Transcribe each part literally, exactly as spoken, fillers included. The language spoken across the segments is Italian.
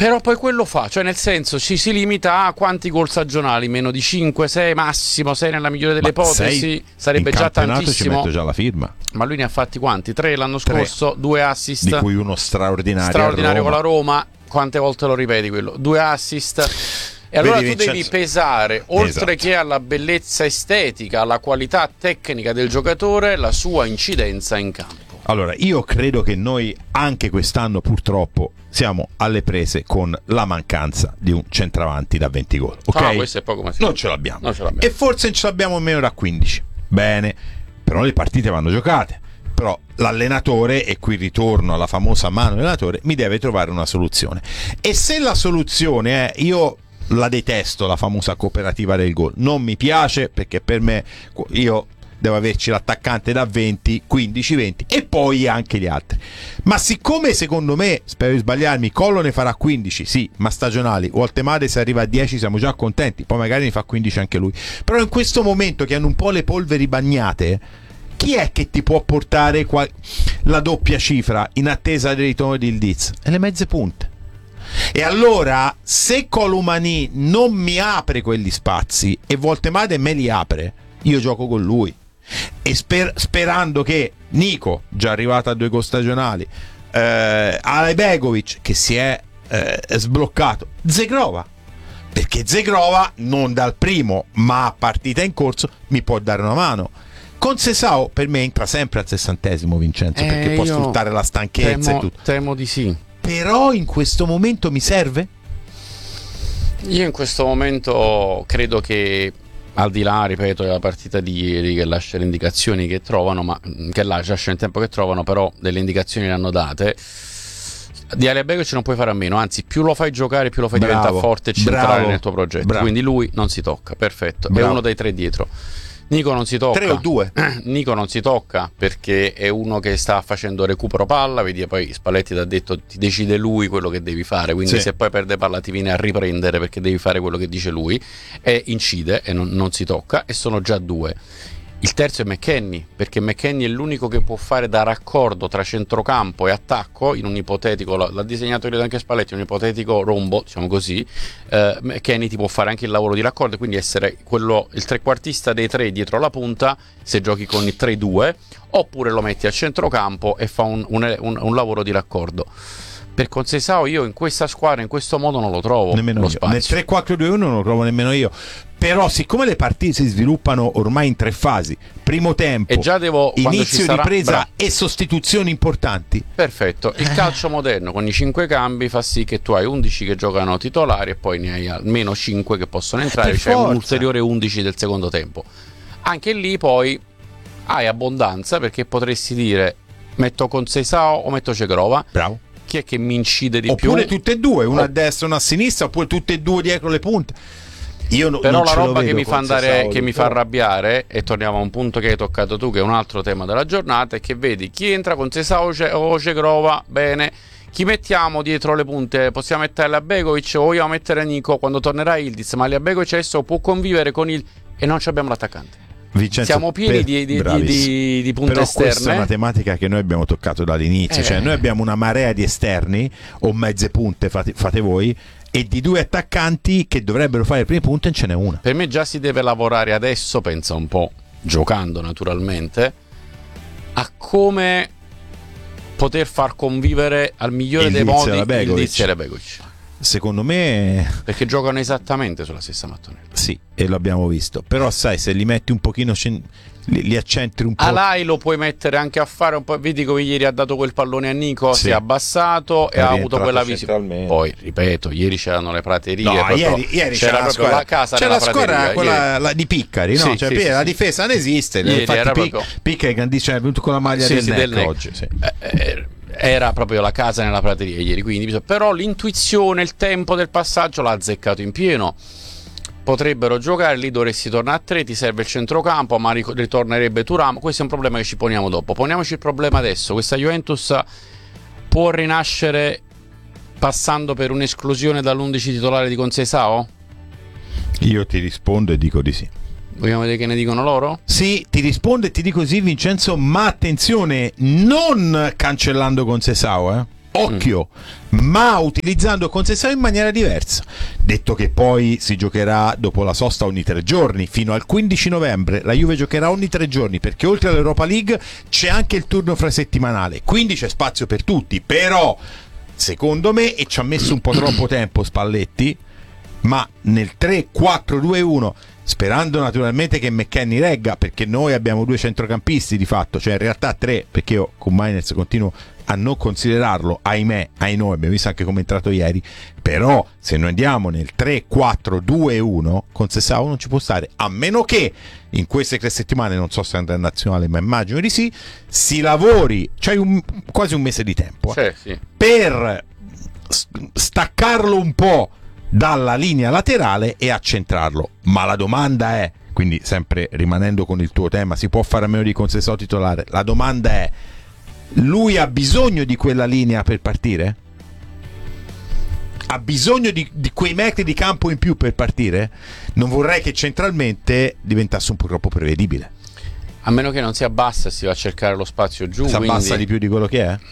Però poi quello fa, cioè nel senso ci si limita a quanti gol stagionali, meno di cinque, sei massimo, sei nella migliore delle Ma ipotesi, sarebbe in già campionato tantissimo. ci metto già la firma. Ma lui ne ha fatti quanti? Tre l'anno Tre. scorso, due assist. Di cui uno straordinario, straordinario a Roma. con la Roma. Quante volte lo ripeti quello? Due assist. E allora Vedi, tu devi Vincenzo? pesare, oltre Esatto. che alla bellezza estetica, alla qualità tecnica del giocatore, la sua incidenza in campo. Allora, io credo che noi anche quest'anno purtroppo siamo alle prese con la mancanza di un centravanti da venti gol. Ok? Ah, questo è poco ma sì. Non ce l'abbiamo. Non ce l'abbiamo. E forse non ce l'abbiamo meno da quindici. Bene, però le partite vanno giocate. Però l'allenatore, e qui ritorno alla famosa mano dell'allenatore, mi deve trovare una soluzione. E se la soluzione è, io la detesto, la famosa cooperativa del gol, non mi piace, perché per me io devo averci l'attaccante da venti, quindici, venti e poi anche gli altri. Ma siccome secondo me, spero di sbagliarmi, Collo ne farà quindici, sì, ma stagionali, Woltemade se arriva a dieci siamo già contenti, poi magari ne fa quindici anche lui. Però in questo momento che hanno un po' le polveri bagnate, chi è che ti può portare qua la doppia cifra in attesa del ritorno di Ildiz? E le mezze punte. E allora, se Colomani non mi apre quegli spazi e Woltemade me li apre, io gioco con lui. E sper- sperando che Nico, già arrivato a due gol stagionali, eh, Alejbegovic, che si è eh, sbloccato, Zegrova, perché Zegrova non dal primo ma a partita in corso mi può dare una mano. Con Sesao per me entra sempre al sessantesimo, Vincenzo, Eh, perché può io sfruttare la stanchezza temo, e tutto. temo di sì. Però in questo momento mi serve? Io in questo momento credo che, al di là, ripeto, della partita di ieri, che lascia le indicazioni che trovano, ma che lascia il tempo che trovano, però delle indicazioni le hanno date. Di Alejbegovic non puoi fare a meno, anzi più lo fai giocare più lo fai Bravo, diventare forte e centrale bravo, nel tuo progetto. bravo. Quindi lui non si tocca, perfetto, Bravo. è uno dei tre dietro. Nico non si tocca. Tre o due? Nico non si tocca perché è uno che sta facendo recupero palla, vedi, poi Spalletti ti ha detto ti decide lui quello che devi fare, quindi Sì. se poi perde palla ti viene a riprendere perché devi fare quello che dice lui, e incide e non, non si tocca, e sono già due. Il terzo è McKennie, perché McKennie è l'unico che può fare da raccordo tra centrocampo e attacco in un ipotetico, l'ha disegnato anche Spalletti, un ipotetico rombo, diciamo così. eh, McKennie ti può fare anche il lavoro di raccordo, quindi essere quello, il trequartista dei tre dietro la punta se giochi con il tre due, oppure lo metti a centrocampo e fa un, un, un, un lavoro di raccordo. Per Conceição io in questa squadra, in questo modo, non lo trovo Nemmeno lo io. spazio. Nel tre quattro due uno non lo trovo nemmeno io. Però siccome le partite si sviluppano ormai in tre fasi, primo tempo, E già devo, quando ci inizio, sarà- ripresa Bravo. e sostituzioni importanti, Perfetto, il calcio moderno con i cinque cambi fa sì che tu hai undici che giocano titolari e poi ne hai almeno cinque che possono entrare, Per cioè un forza. ulteriore undici del secondo tempo. Anche lì poi hai abbondanza, perché potresti dire metto Conceição o metto Cegrova, bravo. chi è che mi incide di Oppure più? tutte e due, una Oh. a destra e una a sinistra, oppure tutte e due dietro le punte. Io no, Però non la ce lo roba che vedo mi fa con andare, Sesao, che mi fa però- arrabbiare, e torniamo a un punto che hai toccato tu, che è un altro tema della giornata, è che vedi chi entra con Conceição o Ce- o Cegrova, bene, chi mettiamo dietro le punte? Possiamo mettere Alejbegovic o vogliamo mettere Nico quando tornerà Ildiz? Ma Alejbegovic adesso può convivere con il... e non ci abbiamo l'attaccante. Vincenzo, Siamo pieni per- di, di, di, bravissimo. di, di punte Però questa è esterne. una tematica che noi abbiamo toccato dall'inizio, Eh. cioè noi abbiamo una marea di esterni o mezze punte, fate, fate voi, e di due attaccanti che dovrebbero fare le prime punte non ce n'è una. Per me già si deve lavorare adesso, pensa un po', giocando naturalmente, a come poter far convivere al migliore Il dei Diz e modi Alejbegovic. il Diz e Alejbegovic. Secondo me Perché giocano esattamente sulla stessa mattonella. sì, e lo abbiamo visto. Però sai, se li metti un pochino, cen- li, li accentri un po'. Alai lo puoi mettere anche a fare un po'. Vedi come ieri ha dato quel pallone a Nico, Sì. si è abbassato e È ha avuto rientrato quella visione. centralmente. Poi, ripeto, ieri c'erano le praterie. No, proprio- ieri, ieri c'era, c'era, la proprio squadra, la casa c'è nella la squadra prateria. quella Ieri- la- di Piccari, no? Sì, Cioè, sì, Pier- sì, la sì. difesa non esiste. Ieri Infatti, era Pic- proprio- Piccari che dice venuto con la maglia Sì, del, sì, N E C del N E C. oggi. Sì. Eh, eh, era proprio la casa nella prateria ieri, quindi bisogna- però l'intuizione, il tempo del passaggio l'ha azzeccato in pieno. Potrebbero giocare, lì dovresti tornare a tre, ti serve il centrocampo, ma ric- ritornerebbe Thuram. Questo è un problema che ci poniamo dopo. Poniamoci il problema adesso. Questa Juventus può rinascere passando per un'esclusione dall'undici titolare di Conceição? Io ti rispondo e dico di sì. Vogliamo vedere che ne dicono loro? Sì, ti rispondo e ti dico sì, Vincenzo, ma attenzione, non cancellando Conceição, eh? occhio, mm. ma utilizzando Conceição in maniera diversa. Detto che poi si giocherà dopo la sosta ogni tre giorni, fino al quindici novembre la Juve giocherà ogni tre giorni, perché oltre all'Europa League c'è anche il turno frasettimanale, quindi c'è spazio per tutti. Però secondo me, e ci ha messo un po' troppo tempo Spalletti, ma nel tre quattro due uno, sperando naturalmente che McKennie regga, perché noi abbiamo due centrocampisti di fatto, cioè in realtà tre, perché io con Mainez continuo a non considerarlo, ahimè, ai noi, abbiamo visto anche come è entrato ieri. Però se noi andiamo nel tre quattro due uno, Conceição non ci può stare, a meno che in queste tre settimane, non so se andrà in nazionale, ma immagino di sì, si lavori, c'hai un, quasi un mese di tempo sì, sì. per staccarlo un po' dalla linea laterale e accentrarlo. Ma la domanda è, quindi sempre rimanendo con il tuo tema, si può fare a meno di Conceição titolare? La domanda è: lui ha bisogno di quella linea per partire? Ha bisogno di, di quei metri di campo in più per partire? Non vorrei che centralmente diventasse un po' troppo prevedibile. A meno che non si abbassa e si va a cercare lo spazio giù. Si abbassa quindi... di più di quello che è?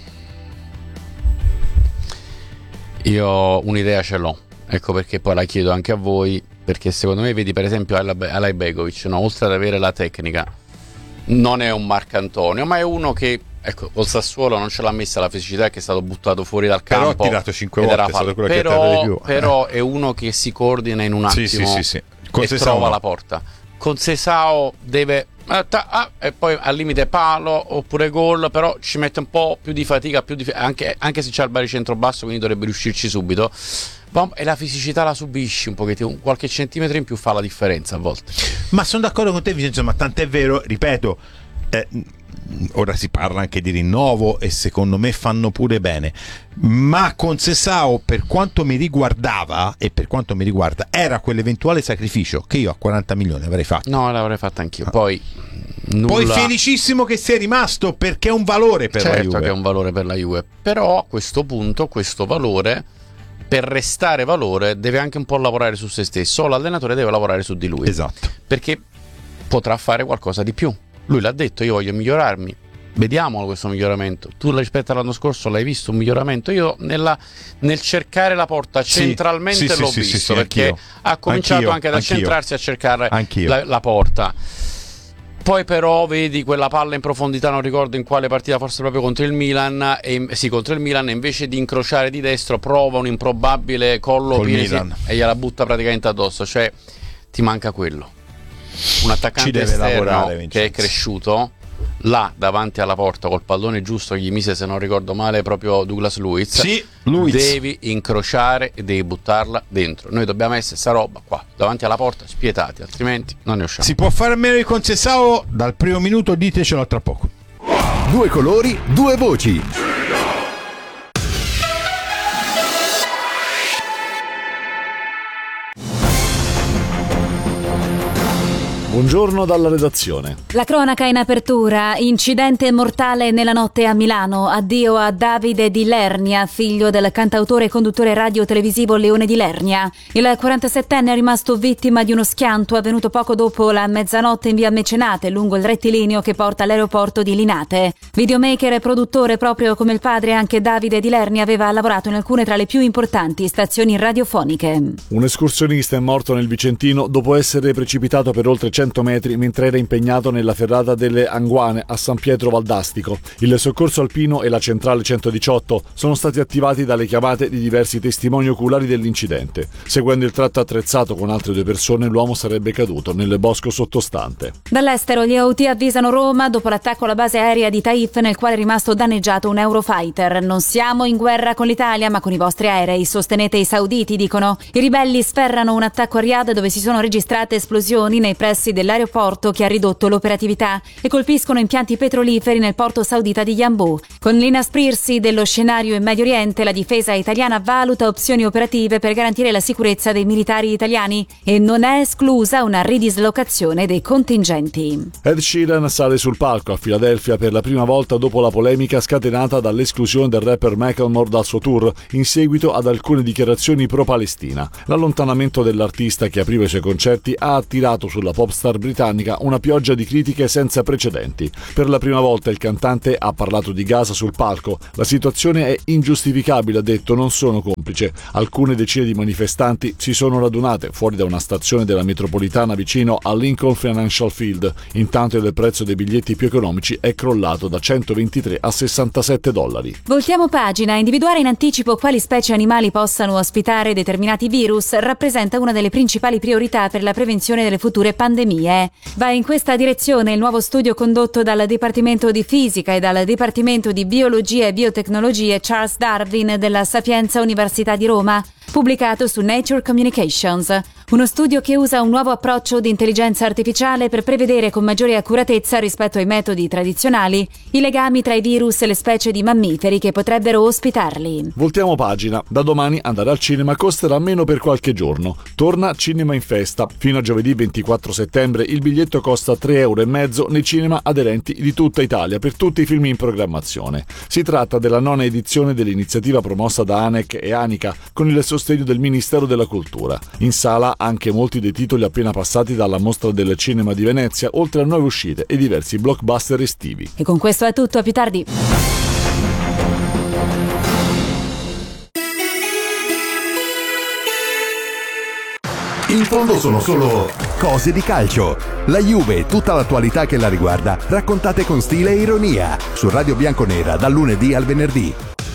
Io un'idea ce l'ho, ecco perché poi la chiedo anche a voi, perché secondo me, vedi per esempio Alay Begovic, no? Oltre ad avere la tecnica, non è un Marcantonio, ma è uno che, ecco, col Sassuolo non ce l'ha messa la fisicità, che è stato buttato fuori dal campo, però ha tirato cinque volte, è stato quello però, che ha tirato di più. Però è uno che si coordina in un attimo, sì, sì, sì, sì. e trova no. la porta. Conceição deve ah, e poi al limite palo oppure gol, però ci mette un po' più di fatica, più di, anche, anche se c'è il baricentro basso, quindi dovrebbe riuscirci subito. E la fisicità la subisci un pochettino, qualche centimetro in più fa la differenza a volte. Ma sono d'accordo con te, Vincenzo, ma tant'è vero, ripeto, eh, ora si parla anche di rinnovo e secondo me fanno pure bene, ma Conceição, per quanto mi riguardava e per quanto mi riguarda, era quell'eventuale sacrificio che io a quaranta milioni avrei fatto. No, l'avrei fatto anch'io. Poi nulla... poi felicissimo che sia rimasto, perché è un valore per certo la Juve. Certo che è un valore per la Juve, però a questo punto questo valore, per restare valore, deve anche un po' lavorare su se stesso. L'allenatore deve lavorare su di lui, esatto, perché potrà fare qualcosa di più. Lui l'ha detto: io voglio migliorarmi, vediamolo questo miglioramento. Tu rispetto all'anno scorso l'hai visto un miglioramento? Io nella, nel cercare la porta centralmente sì, l'ho sì, visto, sì, sì, perché anch'io. ha cominciato anch'io, anche ad anch'io. accentrarsi a cercare la, la porta. Poi però vedi quella palla in profondità, non ricordo in quale partita, forse proprio contro il Milan, e, sì, contro il Milan, e invece di incrociare di destro prova un improbabile collo Piresi e gliela butta praticamente addosso. Cioè ti manca quello, un attaccante esterno che è cresciuto là davanti alla porta col pallone giusto, gli mise, se non ricordo male, proprio Douglas Luiz. Sì, Luiz. Devi incrociare e devi buttarla dentro. Noi dobbiamo essere sta roba qua davanti alla porta, spietati, altrimenti non ne usciamo. Si può fare a meno di Conceição dal primo minuto, ditecelo tra poco. Due colori, due voci. Buongiorno dalla redazione. La cronaca in apertura: incidente mortale nella notte a Milano. Addio a Davide Di Lernia, figlio del cantautore e conduttore radio-televisivo Leone Di Lernia. Il quarantasettenne è rimasto vittima di uno schianto avvenuto poco dopo la mezzanotte in via Mecenate, lungo il rettilineo che porta all'aeroporto di Linate. Videomaker e produttore, proprio come il padre, anche Davide Di Lernia aveva lavorato in alcune tra le più importanti stazioni radiofoniche. Un escursionista è morto nel Vicentino dopo essere precipitato per oltre cento metri mentre era impegnato nella ferrata delle Anguane a San Pietro Valdastico. Il soccorso alpino e la centrale centodiciotto sono stati attivati dalle chiamate di diversi testimoni oculari dell'incidente. Seguendo il tratto attrezzato con altre due persone, l'uomo sarebbe caduto nel bosco sottostante. Dall'estero gli Houthi avvisano Roma dopo l'attacco alla base aerea di Taif, nel quale è rimasto danneggiato un Eurofighter. Non siamo in guerra con l'Italia, ma con i vostri aerei, sostenete i sauditi, dicono. I ribelli sferrano un attacco a Riyadh dove si sono registrate esplosioni nei pressi dell'aeroporto, che ha ridotto l'operatività, e colpiscono impianti petroliferi nel porto saudita di Yanbu. Con l'inasprirsi dello scenario in Medio Oriente, la difesa italiana valuta opzioni operative per garantire la sicurezza dei militari italiani e non è esclusa una ridislocazione dei contingenti. Ed Sheeran sale sul palco a Filadelfia per la prima volta dopo la polemica scatenata dall'esclusione del rapper Macklemore dal suo tour in seguito ad alcune dichiarazioni pro-Palestina. L'allontanamento dell'artista, che apriva i suoi concerti, ha attirato sulla pop star star britannica una pioggia di critiche senza precedenti. Per la prima volta il cantante ha parlato di Gaza sul palco. La situazione è ingiustificabile, ha detto, non sono complice. Alcune decine di manifestanti si sono radunate fuori da una stazione della metropolitana vicino a Lincoln Financial Field, intanto il prezzo dei biglietti più economici è crollato da centoventitré a sessantasette dollari. Voltiamo pagina. Individuare in anticipo quali specie animali possano ospitare determinati virus rappresenta una delle principali priorità per la prevenzione delle future pandemie. Va in questa direzione il nuovo studio condotto dal Dipartimento di Fisica e dal Dipartimento di Biologia e Biotecnologie Charles Darwin della Sapienza Università di Roma, pubblicato su Nature Communications. Uno studio che usa un nuovo approccio di intelligenza artificiale per prevedere con maggiore accuratezza rispetto ai metodi tradizionali i legami tra i virus e le specie di mammiferi che potrebbero ospitarli. Voltiamo pagina. Da domani andare al cinema costerà meno per qualche giorno. Torna Cinema in Festa. Fino a giovedì ventiquattro settembre il biglietto costa tre euro e mezzo nei cinema aderenti di tutta Italia per tutti i film in programmazione. Si tratta della nona edizione dell'iniziativa promossa da ANEC e ANICA con il sostegno del Ministero della Cultura. In sala anche molti dei titoli appena passati dalla Mostra del Cinema di Venezia, oltre a nuove uscite e diversi blockbuster estivi. E con questo è tutto, a più tardi. In fondo sono solo cose di calcio. La Juve e tutta l'attualità che la riguarda, raccontate con stile e ironia, su Radio Bianconera dal lunedì al venerdì.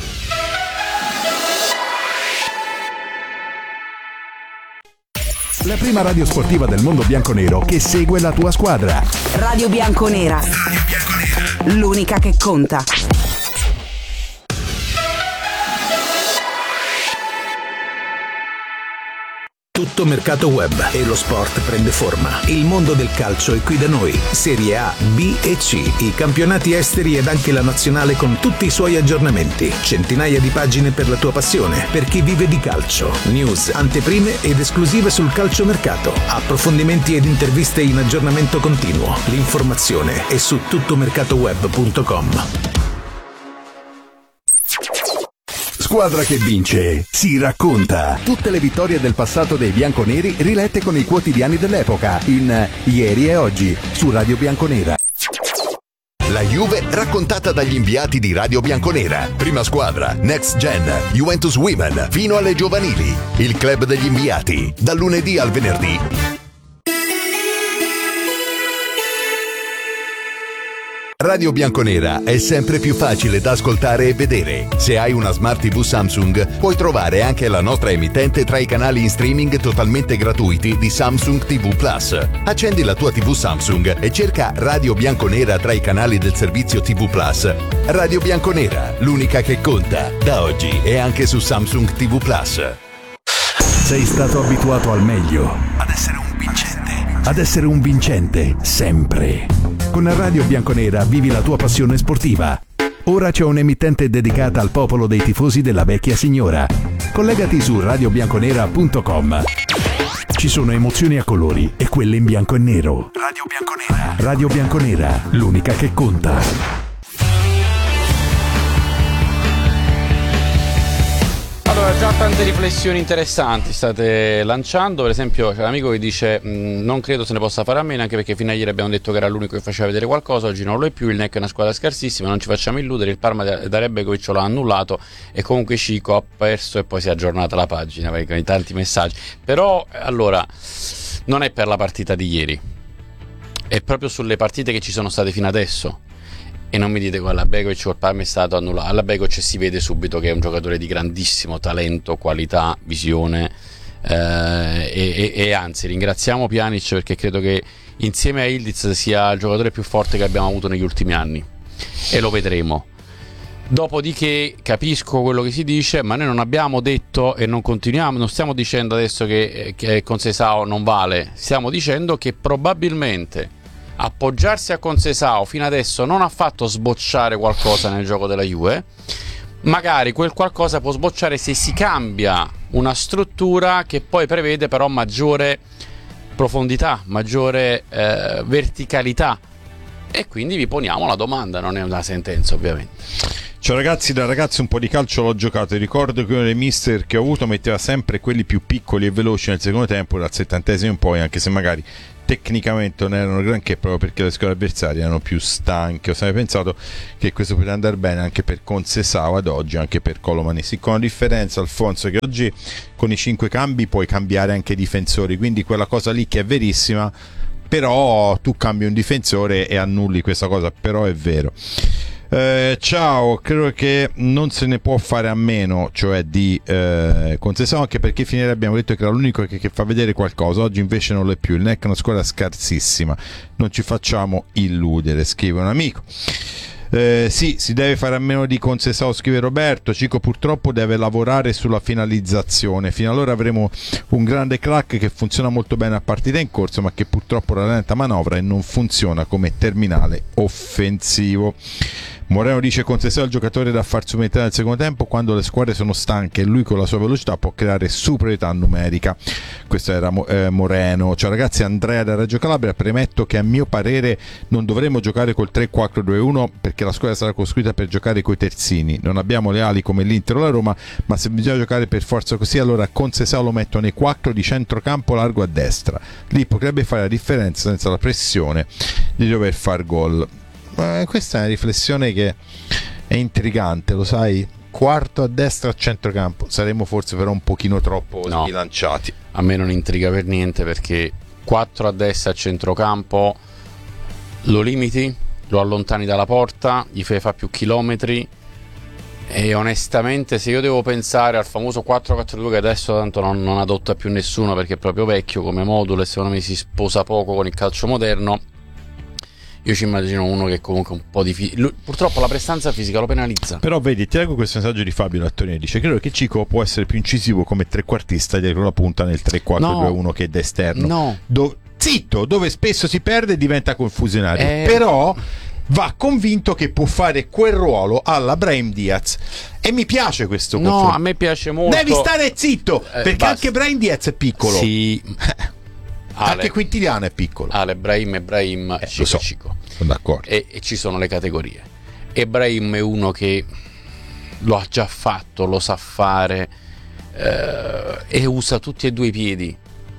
La prima radio sportiva del mondo bianconero che segue la tua squadra. Radio Bianconera. Radio Bianconera. L'unica che conta. Tutto mercato web e lo sport prende forma. Il mondo del calcio è qui da noi. Serie A, B e C, i campionati esteri ed anche la nazionale con tutti i suoi aggiornamenti. Centinaia di pagine per la tua passione, per chi vive di calcio. News, anteprime ed esclusive sul calciomercato. Approfondimenti ed interviste in aggiornamento continuo. L'informazione è su tuttomercatoweb punto com. Squadra che vince si racconta. Tutte le vittorie del passato dei bianconeri rilette con i quotidiani dell'epoca in Ieri e Oggi su Radio Bianconera. La Juve raccontata dagli inviati di Radio Bianconera. Prima squadra, Next Gen, Juventus Women, fino alle giovanili. Il club degli inviati, dal lunedì al venerdì. Radio Bianconera è sempre più facile da ascoltare e vedere. Se hai una Smart tivù Samsung, puoi trovare anche la nostra emittente tra i canali in streaming totalmente gratuiti di Samsung tivù Plus. Accendi la tua tivù Samsung e cerca Radio Bianconera tra i canali del servizio tivù Plus. Radio Bianconera, l'unica che conta, da oggi e anche su Samsung tivù Plus. Sei stato abituato al meglio, ad essere un vincente, ad essere un vincente sempre. Con Radio Bianconera vivi la tua passione sportiva. Ora c'è un'emittente dedicata al popolo dei tifosi della vecchia signora. Collegati su radio bianconera punto com. Ci sono emozioni a colori e quelle in bianco e nero. Radio Bianconera. Radio Bianconera, l'unica che conta. Allora, già tante riflessioni interessanti state lanciando. Per esempio c'è un amico che dice mh, non credo se ne possa fare a meno, anche perché fino a ieri abbiamo detto che era l'unico che faceva vedere qualcosa, oggi non lo è più, il N E C è una squadra scarsissima, non ci facciamo illudere, il Parma da Rebegovic l'ha annullato e comunque Cico ha perso, e poi si è aggiornata la pagina perché con tanti messaggi. Però allora non è per la partita di ieri, è proprio sulle partite che ci sono state fino adesso. E non mi dite guarda, Begovic o il Parma è stato annullato. Alla Begovic si vede subito che è un giocatore di grandissimo talento, qualità, visione, eh, e, e, e anzi ringraziamo Pjanic, perché credo che insieme a Ildiz sia il giocatore più forte che abbiamo avuto negli ultimi anni, e lo vedremo. Dopodiché capisco quello che si dice, ma noi non abbiamo detto e non continuiamo, non stiamo dicendo adesso che, che Conceição non vale, stiamo dicendo che probabilmente appoggiarsi a Conceição fino adesso non ha fatto sbocciare qualcosa nel gioco della Juve. Magari quel qualcosa può sbocciare se si cambia una struttura che poi prevede però maggiore profondità, maggiore eh, verticalità, e quindi vi poniamo la domanda, non è una sentenza ovviamente. Ciao ragazzi, da ragazzi un po' di calcio l'ho giocato e ricordo che uno dei mister che ho avuto metteva sempre quelli più piccoli e veloci nel secondo tempo, dal settantesimo in poi, anche se magari tecnicamente non erano granché, proprio perché le squadre avversarie erano più stanche. Ho sempre pensato che questo poteva andare bene anche per Conceição ad oggi, anche per Kolomanis, con la differenza, Alfonso, che oggi con i cinque cambi puoi cambiare anche i difensori, quindi quella cosa lì che è verissima, però tu cambi un difensore e annulli questa cosa, però è vero. Eh, ciao, credo che non se ne può fare a meno, cioè di eh, Conceição, anche perché finire abbiamo detto che era l'unico che, che fa vedere qualcosa, oggi invece non lo è più. Il N E C è una squadra scarsissima, non ci facciamo illudere, scrive un amico. Eh, sì, si deve fare a meno di Conceição, scrive Roberto. Cico purtroppo deve lavorare sulla finalizzazione. Fino ad allora avremo un grande crack che funziona molto bene a partita in corso, ma che purtroppo rallenta manovra e non funziona come terminale offensivo. Moreno dice: Conceição è il giocatore da far subentrare nel secondo tempo quando le squadre sono stanche e lui con la sua velocità può creare superiorità numerica. Questo era eh, Moreno. Ciao ragazzi, Andrea da Reggio Calabria. Premetto che a mio parere non dovremmo giocare col tre quattro due uno perché la squadra sarà costruita per giocare coi terzini. Non abbiamo le ali come l'Inter o la Roma, ma se bisogna giocare per forza così, allora Conceição lo metto nei quattro di centrocampo largo a destra. Lì potrebbe fare la differenza senza la pressione di dover far gol. Ma questa è una riflessione che è intrigante, lo sai? Quarto a destra a centrocampo, saremmo forse però un pochino troppo no, sbilanciati. A me non intriga per niente, perché quattro a destra a centrocampo lo limiti, lo allontani dalla porta, gli fai fare più chilometri. E onestamente, se io devo pensare al famoso quattro quattro due che adesso tanto non, non adotta più nessuno perché è proprio vecchio come modulo e secondo me si sposa poco con il calcio moderno, io ci immagino uno che comunque un po' di fi- lui, purtroppo la prestanza fisica lo penalizza. Però vedi, ti leggo questo messaggio di Fabio da Torino, dice: credo che Cico può essere più incisivo come trequartista dietro la punta nel tre quattro due uno no, che d'esterno. No. Do- zitto, dove spesso si perde e diventa confusionario. Eh... Però va convinto che può fare quel ruolo alla Brahim Diaz e mi piace questo no confronto. A me piace molto. Devi stare zitto eh, perché basta. Anche Brahim Diaz è piccolo. Sì. Ale, anche Quintiliano è piccolo. Ale, Brahim e Brahim, eh, Cico, lo so, Cico. Sono d'accordo. E, e ci sono le categorie. E Brahim è uno che lo ha già fatto, lo sa fare eh, e usa tutti e due i piedi.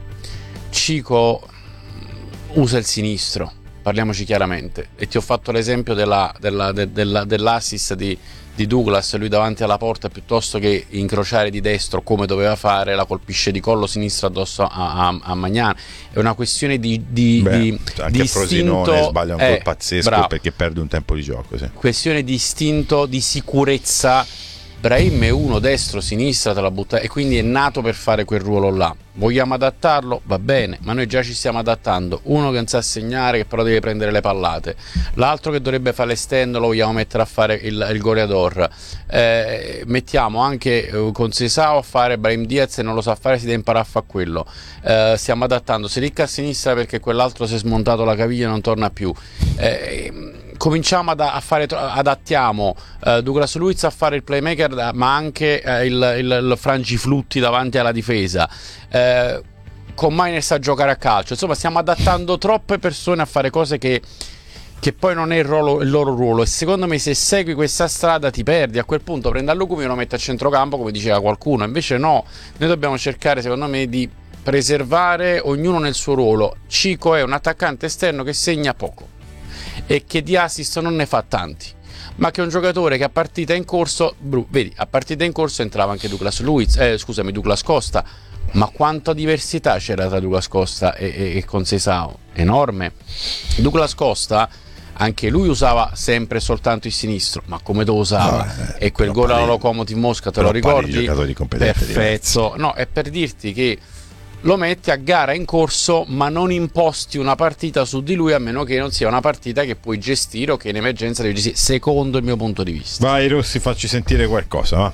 Cico usa il sinistro, parliamoci chiaramente, e ti ho fatto l'esempio della, della, de, della, dell'assist di, di Douglas, lui davanti alla porta piuttosto che incrociare di destro come doveva fare, la colpisce di collo sinistro addosso a, a, a Magnani. È una questione di, di, Beh, di anche di Frosinone istinto, sbaglia un eh, gol pazzesco bravo. Perché perde un tempo di gioco, sì. Questione di istinto, di sicurezza. Brahim è uno destro, sinistra, te la butta, e quindi è nato per fare quel ruolo là. Vogliamo adattarlo? Va bene, ma noi già ci stiamo adattando. Uno che non sa segnare, che però deve prendere le pallate, l'altro che dovrebbe fare l'esterno, lo vogliamo mettere a fare il, il goleador. Eh, mettiamo anche eh, Conceição a fare Brahim Diaz e non lo sa fare, si deve imparare a fare quello. Eh, stiamo adattando Selic a sinistra perché quell'altro si è smontato la caviglia e non torna più. Eh, cominciamo ad, a fare, adattiamo uh, Douglas Luiz a fare il playmaker, ma anche uh, il, il, il frangiflutti davanti alla difesa. Uh, con Miners a giocare a calcio. Insomma, stiamo adattando troppe persone a fare cose che, che poi non è il, ruolo, il loro ruolo. E secondo me, se segui questa strada, ti perdi. A quel punto prendi a Lugumi e lo metti a centrocampo, come diceva qualcuno. Invece, no, noi dobbiamo cercare, secondo me, di preservare ognuno nel suo ruolo. Cico è un attaccante esterno che segna poco e che di assist non ne fa tanti, ma che è un giocatore che a partita in corso, bru, vedi, a partita in corso entrava anche Douglas Luiz, eh, scusami, Douglas Costa, ma quanta diversità c'era tra Douglas Costa e, e, e Conceição, enorme. Douglas Costa anche lui usava sempre soltanto il sinistro, ma come lo usava? Ah, eh, e quel gol alla Lokomotiv Mosca, te lo ricordi? Perfetto. No, è per dirti che lo metti a gara in corso, ma non imposti una partita su di lui, a meno che non sia una partita che puoi gestire o che in emergenza devi gestire, secondo il mio punto di vista. Vai Rossi, facci sentire qualcosa, va?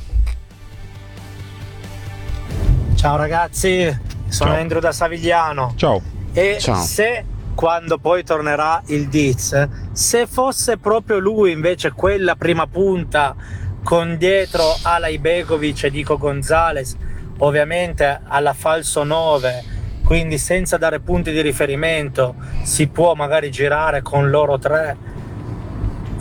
Ciao ragazzi, sono Ciao. Andrew da Savigliano. Ciao. E Ciao. se quando poi tornerà il Diz, se fosse proprio lui invece quella prima punta con dietro Ala Ibegovic e Nico Gonzalez, ovviamente alla falso nove, quindi senza dare punti di riferimento, si può magari girare con loro tre e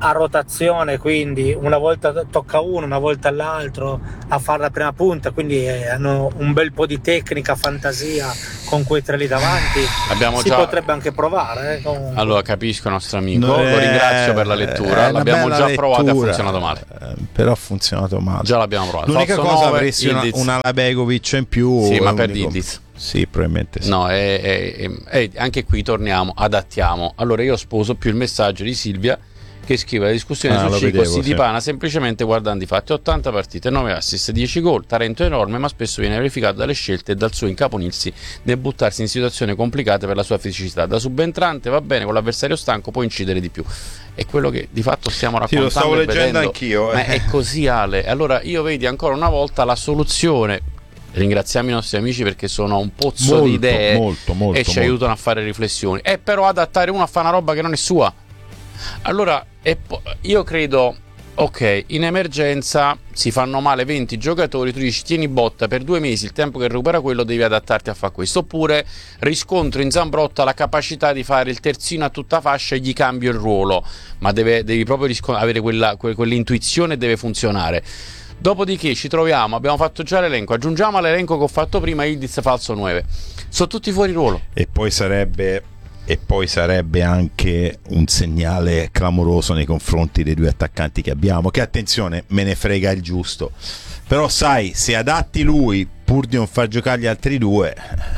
a rotazione, quindi una volta tocca uno, una volta all'altro a fare la prima punta, quindi eh, hanno un bel po' di tecnica, fantasia con quei tre lì davanti. Abbiamo si già... potrebbe anche provare. Eh, comunque. Allora capisco il nostro amico, No, lo è- ringrazio per la lettura, è una l'abbiamo bella già provato e ha lettura, funzionato male. eh, però ha funzionato male. Già l'abbiamo provato. L'unica Falso cosa nove, avresti una, Ildiz. una Labegovic in più. Sì, è ma per unico- Ildiz. Sì, probabilmente sì. No, è, è- è- è- anche qui torniamo, adattiamo. Allora io sposo più il messaggio di Silvia che scrive: la discussione Ah, su lo Cico vedevo, si sì. dipana semplicemente guardando i fatti. ottanta partite, nove assist, dieci gol, talento enorme, ma spesso viene verificato dalle scelte e dal suo incaponirsi nel buttarsi in situazioni complicate per la sua fisicità. Da subentrante va bene, con l'avversario stanco può incidere di più. È quello che di fatto stiamo Sì, raccontando. lo stavo e leggendo vedendo. anch'io, eh. Ma è così, Ale. Allora io vedi ancora una volta la soluzione. Ringraziamo i nostri amici perché sono un pozzo Molto, di idee molto, molto, e ci molto. aiutano a fare riflessioni. È però adattare uno a fare una roba che non è sua. Allora, e po- io credo, ok, in emergenza si fanno male venti giocatori, tu dici tieni botta per due mesi, il tempo che recupera quello devi adattarti a fare questo. Oppure riscontro in Zambrotta la capacità di fare il terzino a tutta fascia e gli cambio il ruolo, ma deve, devi proprio risco- avere quella, que- quell'intuizione e deve funzionare. Dopodiché ci troviamo, abbiamo fatto già l'elenco, aggiungiamo all'elenco che ho fatto prima Ildiz falso nove. Sono tutti fuori ruolo. E poi sarebbe e poi sarebbe anche un segnale clamoroso nei confronti dei due attaccanti che abbiamo, che attenzione, me ne frega il giusto, però sai, se adatti lui pur di non far giocare gli altri due,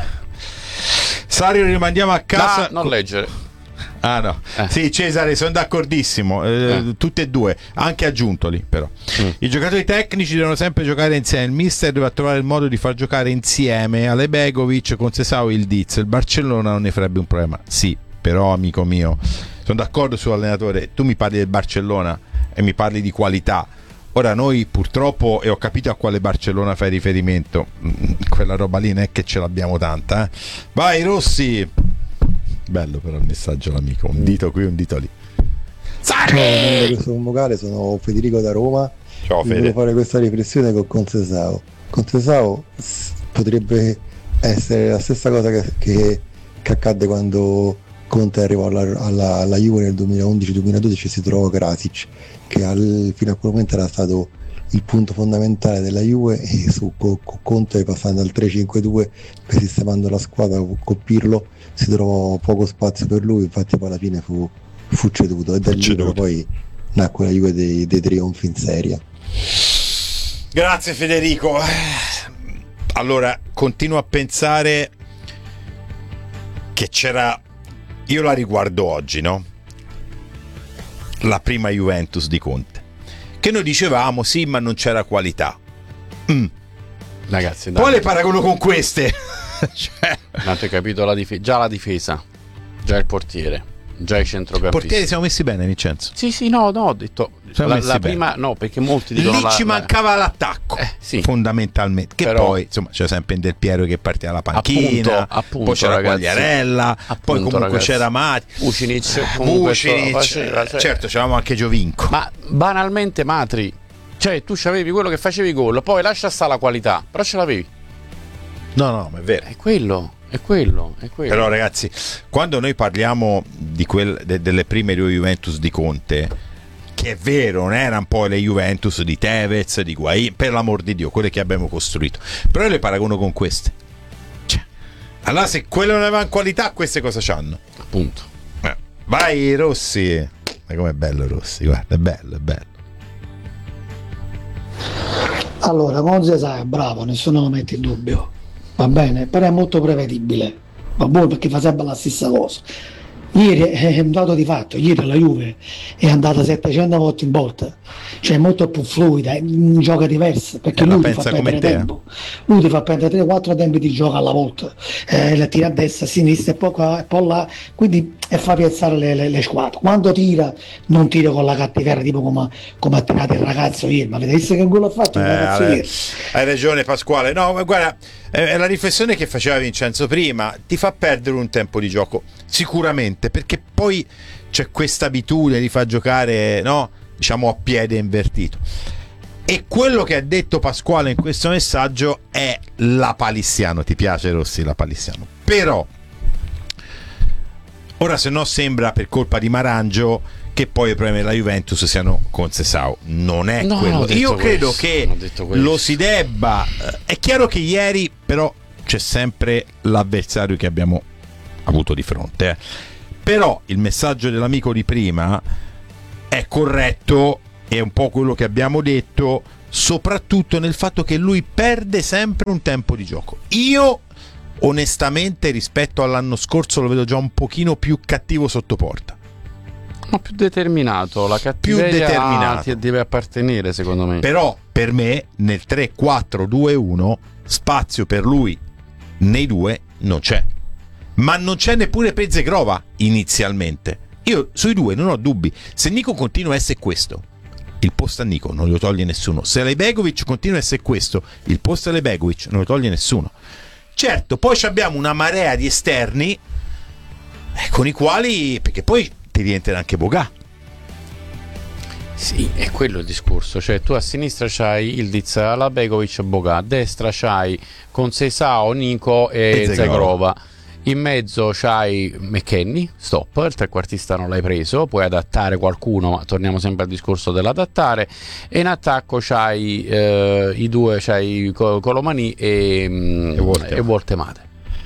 Sario, rimandiamo a casa. No, non leggere. Ah no, Eh. sì Cesare, sono d'accordissimo, eh, Eh. tutti e due, anche aggiuntoli però. Mm. I giocatori tecnici devono sempre giocare insieme, il mister deve trovare il modo di far giocare insieme Ale Begovic con Sesao e il Diz, il Barcellona non ne farebbe un problema, sì, però amico mio, sono d'accordo sull'allenatore, tu mi parli del Barcellona e mi parli di qualità. Ora noi purtroppo, e ho capito a quale Barcellona fai riferimento, quella roba lì non è che ce l'abbiamo tanta, eh. Vai Rossi! Bello però il messaggio l'amico, un dito qui, un dito lì. Ciao, mando questo vocale, sono Federico da Roma. Ciao Volevo Fede. fare questa riflessione con Concesao. Concesao s- potrebbe essere la stessa cosa che, che, che accadde quando Conte arrivò alla, alla, alla Juve nel duemilaundici duemiladodici e si trovò Krasic, che al, fino a quel momento era stato il punto fondamentale della Juve, e su co, co Conte, passando al tre cinque due per sistemando la squadra con Pirlo, si trovò poco spazio per lui, infatti poi alla fine fu, fu ceduto, e da lì poi nacque la Juve dei, dei trionfi in Serie. Grazie Federico. Allora, continuo a pensare che c'era, io la riguardo oggi, no? La prima Juventus di Conte, che noi dicevamo sì, ma non c'era qualità. Mm. Ragazzi, Poi le paragono con queste. Cioè, avete capito la difesa? Già la difesa, già il portiere, già i centrocampisti. portieri siamo messi bene, Vincenzo. Sì, sì, no, no, ho detto Siamo la, messi la bene. prima, no, perché molti dicono Lì la, ci la- mancava l'attacco, Eh, sì. fondamentalmente. Che Però- poi, insomma, c'era sempre Del Piero che partiva alla panchina, Appunto, appunto, poi c'era ragazzi. Quagliarella, poi Appunto, comunque ragazzi. c'era Mati, Vucinic, comunque Vucinic, faceva, cioè- certo, c'avevamo anche Giovinco. Ma banalmente Matri, cioè tu c'avevi quello che facevi gol, poi lascia stare la qualità, però ce l'avevi. No, no, ma è vero. È quello, è quello, è quello. Però ragazzi, quando noi parliamo di quel, de- delle prime due Juventus di Conte, che è vero, non erano poi le Juventus di Tevez, di Guain, per l'amor di Dio, quelle che abbiamo costruito, però io le paragono con queste. Cioè, allora se quelle non avevano qualità, queste cosa c'hanno? Appunto. Eh, vai Rossi. Ma com'è bello Rossi, guarda, è bello, è bello. Allora, Monza è bravo, nessuno lo mette in dubbio, va bene, però è molto prevedibile, va buono perché fa sempre la stessa cosa. Ieri è un dato di fatto, ieri la Juve è andata settecento volte in volta, cioè è molto più fluida, è un gioco diverso, perché Eh, la lui ti fa pensa come perdere te, tempo, lui ti fa perdere tre quattro tempi di gioco alla volta, eh, la tira a destra, a sinistra e poi qua e poi là, quindi e fa piazzare le, le, le squadre. Quando tira non tira con la cattiveria tipo come, come ha tirato il ragazzo ieri, ma avete visto che gol ha fatto il Eh, ragazzo vabbè, ieri? hai ragione Pasquale, no ma guarda, è è la riflessione che faceva Vincenzo prima, ti fa perdere un tempo di gioco sicuramente, perché poi c'è questa abitudine di far giocare, no, diciamo a piede invertito, e quello che ha detto Pasquale in questo messaggio è la palissiano. Ti piace Rossi la palissiano? Però ora se no sembra per colpa di Marangio che poi i problemi della Juventus siano con Sessao. Non è no, quello. Io credo questo, che lo si debba. È chiaro che ieri, però, c'è sempre l'avversario che abbiamo avuto di fronte. Eh. Però il messaggio dell'amico di prima è corretto, è un po' quello che abbiamo detto, soprattutto nel fatto che lui perde sempre un tempo di gioco. Io onestamente rispetto all'anno scorso lo vedo già un pochino più cattivo sotto porta. Ma più determinato, la cattiveria più determinato. Ti deve appartenere, secondo me. Però per me nel tre quattro due uno spazio per lui nei due non c'è. Ma non c'è neppure Pezegrova inizialmente. Io sui due non ho dubbi. Se Nico continua a essere questo, il posto a Nico non lo toglie nessuno. Se Alejbegovic continua a essere questo, il posto a Alejbegovic non lo toglie nessuno. Certo, poi abbiamo una marea di esterni eh, con i quali, perché poi ti rientra anche Bogà. Sì, è quello il discorso. Cioè tu a sinistra c'hai Ildiz, Alejbegovic, Bogà, a destra c'hai con Sessao, Nico e Zagrova. In mezzo c'hai McKennie, stop, il trequartista non l'hai preso, puoi adattare qualcuno, ma torniamo sempre al discorso dell'adattare. E in attacco c'hai eh, i due, c'hai Colomani e, e, Volte. e Voltemade.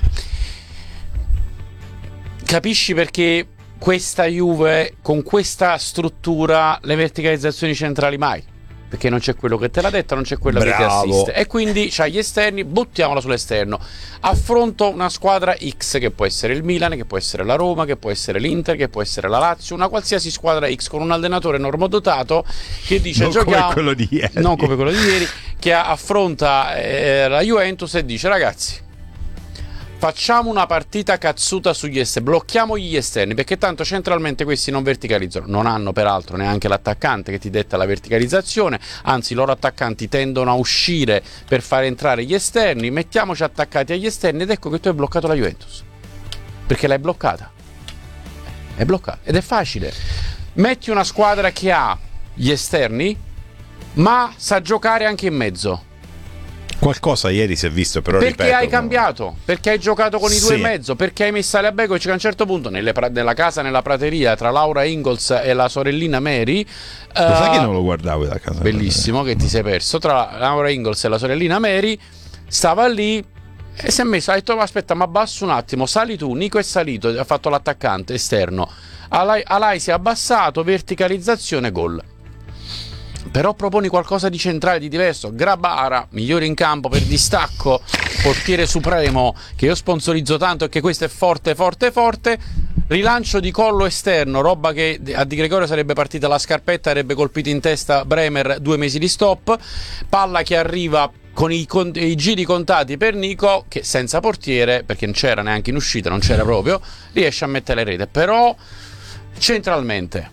Capisci perché questa Juve con questa struttura le verticalizzazioni centrali mai? Perché non c'è quello che te l'ha detto, non c'è quello Bravo. che ti assiste, e quindi c'hai gli esterni, buttiamola sull'esterno. Affronto una squadra X, che può essere il Milan, che può essere la Roma, che può essere l'Inter, che può essere la Lazio, una qualsiasi squadra X con un allenatore normodotato che dice non giochiamo, come quello di ieri. non come quello di ieri, che affronta eh, la Juventus e dice ragazzi, facciamo una partita cazzuta sugli esterni, blocchiamo gli esterni, perché tanto centralmente questi non verticalizzano, non hanno peraltro neanche l'attaccante che ti detta la verticalizzazione, anzi i loro attaccanti tendono a uscire per fare entrare gli esterni, mettiamoci attaccati agli esterni ed ecco che tu hai bloccato la Juventus, perché l'hai bloccata, è bloccata ed è facile. Metti una squadra che ha gli esterni ma sa giocare anche in mezzo. Qualcosa ieri si è visto, però perché ripeto, hai cambiato, perché hai giocato con i sì. due e mezzo, perché hai messo Alejbegovic che a un certo punto nelle pra- nella casa nella prateria tra Laura Ingalls e la sorellina Mary, lo uh, sai che non lo guardavo da casa, bellissimo che ti sei perso, tra Laura Ingalls e la sorellina Mary stava lì e si è messo, ha detto ma aspetta, ma abbasso un attimo, sali tu, Nico è salito, ha fatto l'attaccante esterno, Alai, Alai si è abbassato, verticalizzazione, gol. Però proponi qualcosa di centrale, di diverso. Grabara, migliore in campo per distacco, portiere supremo che io sponsorizzo tanto e che questo è forte, forte, forte. Rilancio di collo esterno, roba che a Di Gregorio sarebbe partita la scarpetta, avrebbe colpito in testa Bremer, due mesi di stop. Palla che arriva con i, con i giri contati per Nico, che senza portiere, perché non c'era neanche in uscita, non c'era proprio, riesce a mettere le rete. Però centralmente,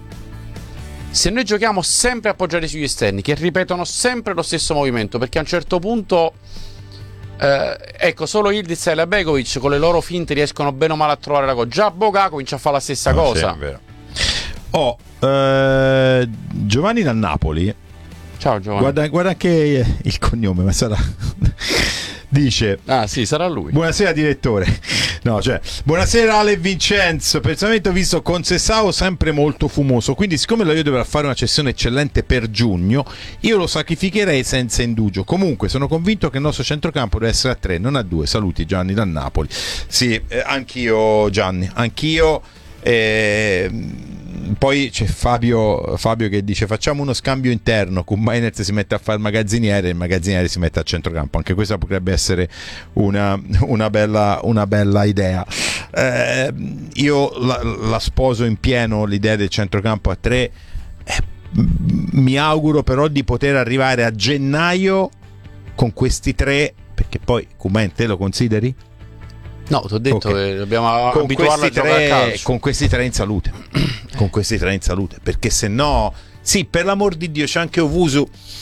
se noi giochiamo sempre appoggiati sugli esterni che ripetono sempre lo stesso movimento, perché a un certo punto eh, ecco, solo Ildiz e Alejbegovic con le loro finte riescono bene o male a trovare la cosa, già Bogà comincia a fare la stessa no, cosa. Sì, è vero. Oh, eh, Giovanni da Napoli, ciao Giovanni, guarda, guarda anche il cognome, ma sarà dice ah sì, sarà lui. Buonasera direttore. No, cioè, buonasera Ale e Vincenzo. Personalmente ho visto con Sessao sempre molto fumoso, quindi siccome la Juve dovrà fare una cessione eccellente per giugno, io lo sacrificherei senza indugio. Comunque sono convinto che il nostro centrocampo deve essere a tre, non a due. Saluti Gianni da Napoli. Sì, eh, anch'io Gianni, anch'io. Eh, poi c'è Fabio, Fabio che dice facciamo uno scambio interno, con Mainert si mette a fare il magazziniere e il magazziniere si mette a centrocampo. Anche questa potrebbe essere una, una, bella, una bella idea. Eh, io la, la sposo in pieno l'idea del centrocampo a tre. Eh, mi auguro però di poter arrivare a gennaio con questi tre, perché poi Kuman te lo consideri? No, ti ho detto okay. che dobbiamo con abituarlo a giocare a calcio. Con questi tre in salute, con questi tre in salute, perché se no, sì, per l'amor di Dio c'è anche Ovusu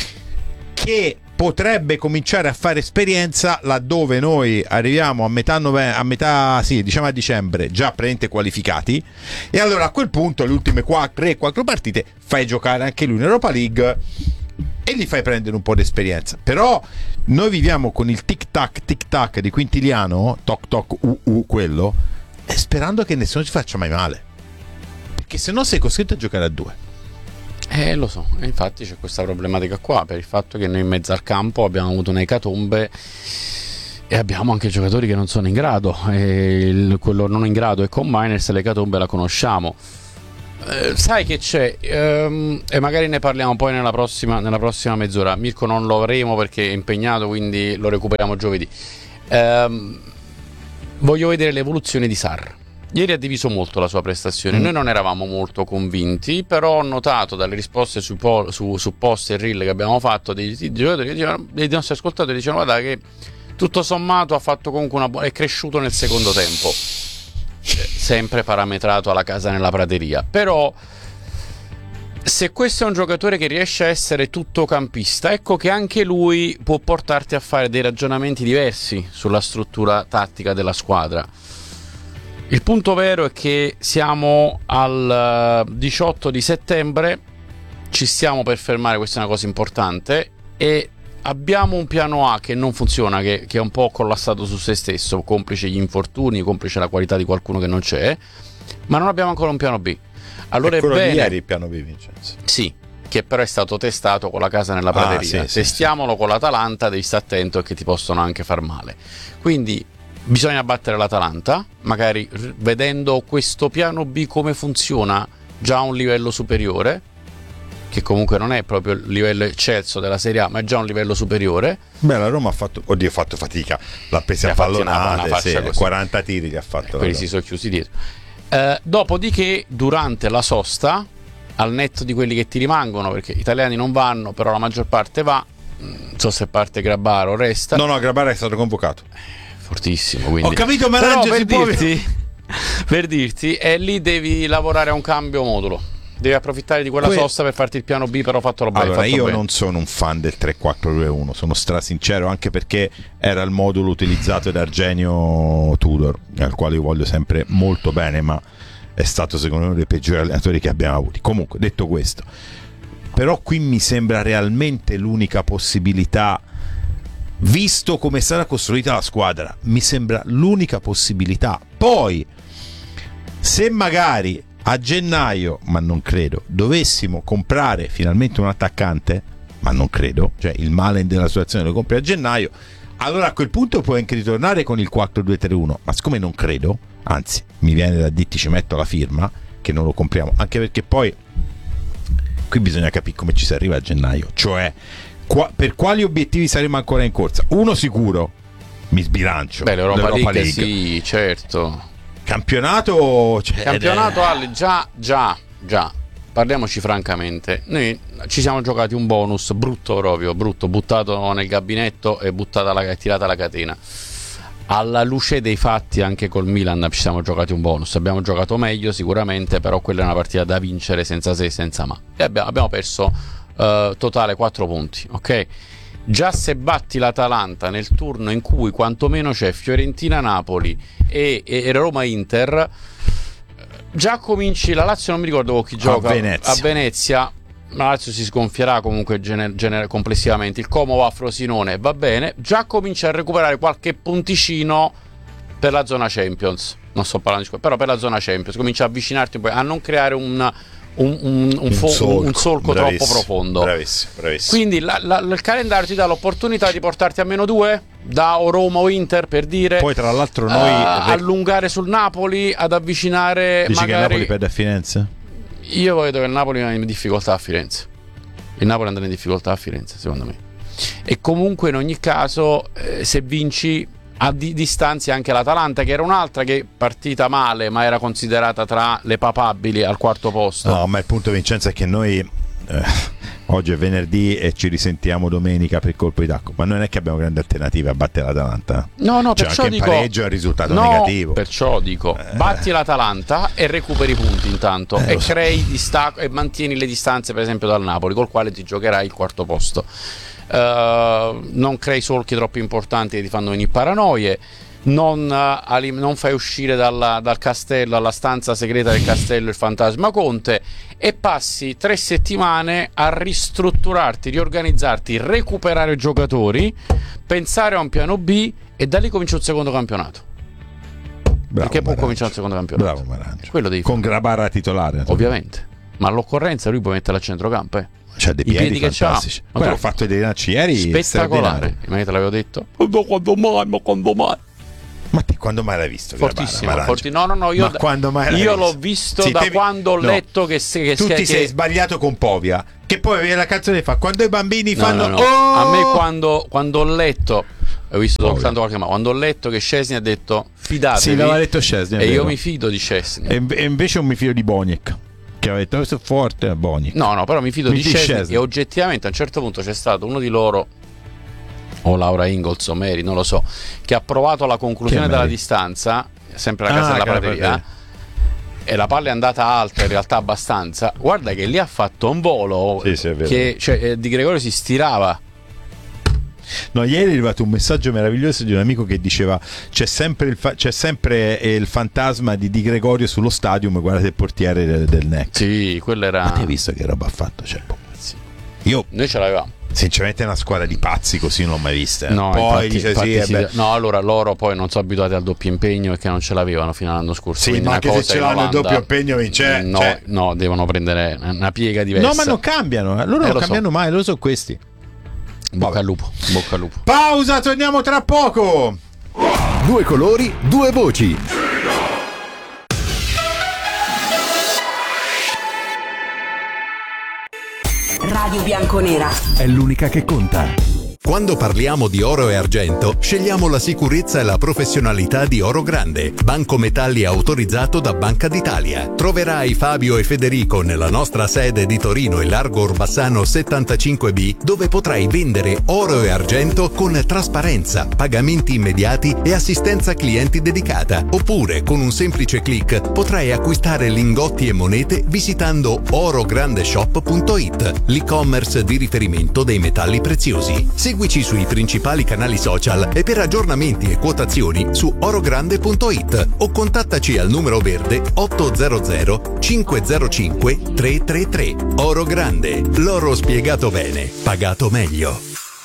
che potrebbe cominciare a fare esperienza laddove noi arriviamo a metà nove- a metà, sì, diciamo a dicembre già praticamente qualificati, e allora a quel punto le ultime tre quattro partite fai giocare anche lui in Europa League e gli fai prendere un po' di esperienza. Però noi viviamo con il tic tac tic tac di Quintiliano, toc toc uh uh quello, e sperando che nessuno ci faccia mai male, perché sennò sei costretto a giocare a due. Eh, lo so, e infatti c'è questa problematica qua, per il fatto che noi in mezzo al campo abbiamo avuto un'ecatombe e abbiamo anche giocatori che non sono in grado, e il, quello non in grado è con Miners, l'ecatombe la conosciamo. Eh, sai che c'è, ehm, e magari ne parliamo poi nella prossima, nella prossima mezz'ora. Mirko non lo avremo perché è impegnato, quindi lo recuperiamo giovedì. Ehm, voglio vedere l'evoluzione di Sarr. Ieri ha diviso molto la sua prestazione. Mm. Noi non eravamo molto convinti, però ho notato dalle risposte su, po- su, su post e reel che abbiamo fatto dei, dei giocatori che dicevano, dei nostri ascoltatori dicevano guarda che tutto sommato ha fatto comunque una buona, è cresciuto nel secondo tempo, sempre parametrato alla casa nella prateria. Però se questo è un giocatore che riesce a essere tuttocampista, ecco che anche lui può portarti a fare dei ragionamenti diversi sulla struttura tattica della squadra. Il punto vero è che siamo al diciotto di settembre, ci stiamo per fermare, questa è una cosa importante, e abbiamo un piano A che non funziona, che, che è un po' collassato su se stesso, complice gli infortuni, complice la qualità di qualcuno che non c'è, ma non abbiamo ancora un piano B. Allora è quello bene, di ieri il piano B, Vincenzo. Sì, che però è stato testato con la casa nella prateria. Ah, sì, Testiamolo sì, con l'Atalanta, devi stare attento che ti possono anche far male. Quindi bisogna battere l'Atalanta, magari vedendo questo piano B come funziona già a un livello superiore, che comunque non è proprio il livello eccelso della Serie A, ma è già un livello superiore. Beh, la Roma ha fatto, oddio, ha fatto fatica, l'ha presa a pallonate, sì, quaranta tiri li ha fatto. Quelli si sono chiusi dietro. Eh, dopodiché, durante la sosta, al netto di quelli che ti rimangono, perché gli italiani non vanno, però la maggior parte va, non so se parte Grabbaro resta. No, no, Grabbaro è stato convocato. Fortissimo, quindi. Ho capito, ma però per per può... dirti, per dirti, e lì devi lavorare a un cambio modulo. Devi approfittare di quella que... sosta per farti il piano B, però fatto bene. Allora, fatto io bene. non sono un fan del tre quattro due uno, sono strasincero, anche perché era il modulo utilizzato da Argenio Tudor, al quale io voglio sempre molto bene, ma è stato secondo me uno dei peggiori allenatori che abbiamo avuti. Comunque, detto questo, però qui mi sembra realmente l'unica possibilità, visto come è stata costruita la squadra, mi sembra l'unica possibilità. Poi, se magari a gennaio, ma non credo, dovessimo comprare finalmente un attaccante, ma non credo, cioè il male della situazione lo compri a gennaio, allora a quel punto puoi anche ritornare con il quattro due tre uno, ma siccome non credo, anzi mi viene da dirti, ci metto la firma che non lo compriamo, anche perché poi qui bisogna capire come ci si arriva a gennaio, cioè qua, per quali obiettivi saremo ancora in corsa. Uno sicuro, mi sbilancio, beh, l'Europa, l'Europa League, League, sì, certo. Campionato, cioè, campionato Ale, già, già, già. Parliamoci francamente. Noi ci siamo giocati un bonus brutto proprio, brutto, buttato nel gabinetto e buttata la, tirata la catena. Alla luce dei fatti, anche col Milan ci siamo giocati un bonus. Abbiamo giocato meglio sicuramente, però quella è una partita da vincere senza se e senza ma. E abbiamo, abbiamo perso uh, totale quattro punti, ok? Già se batti l'Atalanta nel turno in cui quantomeno c'è Fiorentina-Napoli e, e Roma-Inter, già cominci. La Lazio non mi ricordo con chi gioca a Venezia, a Venezia. La Lazio si sgonfierà comunque gener- gener- complessivamente. Il Como va a Frosinone, va bene. Già comincia a recuperare qualche punticino per la zona Champions. Non sto parlando di però per la zona Champions comincia a avvicinarti un po', a non creare un Un, un, un, fo- un solco, un solco troppo profondo. Bravissimo, bravissimo. Quindi la, la, il calendario ti dà l'opportunità di portarti a meno due da o Roma o Inter, per dire. Poi tra l'altro noi uh, allungare sul Napoli, ad avvicinare. Dici magari... che Napoli perde a Firenze? Io vedo che il Napoli è in difficoltà a Firenze. Il Napoli andrà in difficoltà a Firenze, secondo me. E comunque in ogni caso, eh, se vinci a di- distanzi anche l'Atalanta, che era un'altra che partita male ma era considerata tra le papabili al quarto posto. No, ma il punto, Vincenzo, è che noi eh, oggi è venerdì e ci risentiamo domenica per colpo di tacco, ma non è che abbiamo grandi alternative a battere l'Atalanta. No, no, cioè, perciò anche dico, in pareggio è un risultato no, negativo. Perciò dico, eh. batti l'Atalanta e recuperi punti intanto, eh, e so. crei distacco e mantieni le distanze, per esempio dal Napoli, col quale ti giocherai il quarto posto. Uh, non crei solchi troppo importanti che ti fanno venire paranoie. Non, uh, non fai uscire dalla, dal castello, dalla stanza segreta del castello, il fantasma Conte, e passi tre settimane a ristrutturarti, riorganizzarti, recuperare giocatori, pensare a un piano B, e da lì comincia un secondo campionato. Bravo, perché può Marangia. cominciare il secondo campionato. Bravo Marangia. Quello devi Con fare. Grabarra titolare, Ovviamente. Ma all'occorrenza lui può metterla a centrocampo, eh. C'ha dei I piedi, piedi che c'ha, fantastici. ma Poi l'ho tu- fatto vedere ieri, Spettacolare. Ma io te l'avevo detto? Ma quando mai, ma quando mai? Ma te quando mai l'hai visto? Fortissimo, Grabarra, forti- no, no, no, io, Ma quando mai l'hai io visto? l'ho visto Sì, da te- quando ho no. letto che, se, che Tu che- ti che- sei sbagliato con Povia, che poi vedi la canzone e fa quando i bambini No, fanno no, no. oh! A me quando, quando ho letto, ho visto Ovvio. soltanto qualche, ma quando ho letto che Szczesny ha detto fidatevi, Sì, l'aveva detto Szczesny, è e io vero. mi fido di Szczesny. E, inve- e invece non mi fido di Boniek, che aveva detto questo è forte a Boniek. No, no, però mi fido Mi di dici Szczesny, Szczesny. e oggettivamente a un certo punto c'è stato uno di loro, o Laura Ingalls o Mary, non lo so, che ha provato la conclusione Chi è della Mary? distanza, sempre la Ah, casa della che la prateria, prateria. e la palla è andata alta, in realtà abbastanza. Guarda che lì ha fatto un volo Sì, sì, è vero. che cioè, eh, Di Gregorio si stirava. No, ieri è arrivato un messaggio meraviglioso di un amico che diceva c'è sempre il, fa- c'è sempre eh, il fantasma di Di Gregorio sullo stadium, guardate il portiere del, del N E C. Sì, quello era. Ma ti hai visto che roba ha fatto? Cioè, Sì. io Noi ce l'avevamo. sinceramente una squadra di pazzi così non l'ho mai vista. No, Poi infatti, dice infatti sì, eh sì, beh. no, allora loro poi non sono abituati al doppio impegno e che non ce l'avevano fino all'anno scorso. Sì, quindi ma una anche se cosa ce in l'hanno il Olanda- doppio impegno vince. No, cioè- no, devono prendere una piega diversa. No, ma non cambiano, eh. loro Eh, non lo cambiano so. mai, loro sono questi. Bocca al lupo, bocca al lupo. Pausa, torniamo tra poco. Due colori, due voci. Radio Bianconera. È l'unica che conta. Quando parliamo di oro e argento, scegliamo la sicurezza e la professionalità di Oro Grande, banco metalli autorizzato da Banca d'Italia. Troverai Fabio e Federico nella nostra sede di Torino in Largo Orbassano settantacinque B, dove potrai vendere oro e argento con trasparenza, pagamenti immediati e assistenza clienti dedicata. Oppure, con un semplice click, potrai acquistare lingotti e monete visitando orograndeshop punto it, l'e-commerce di riferimento dei metalli preziosi. Seguici sui principali canali social e per aggiornamenti e quotazioni su orogrande punto it o contattaci al numero verde ottocento cinquecentocinque trecentotrentatré. Oro Grande, l'oro spiegato bene, pagato meglio.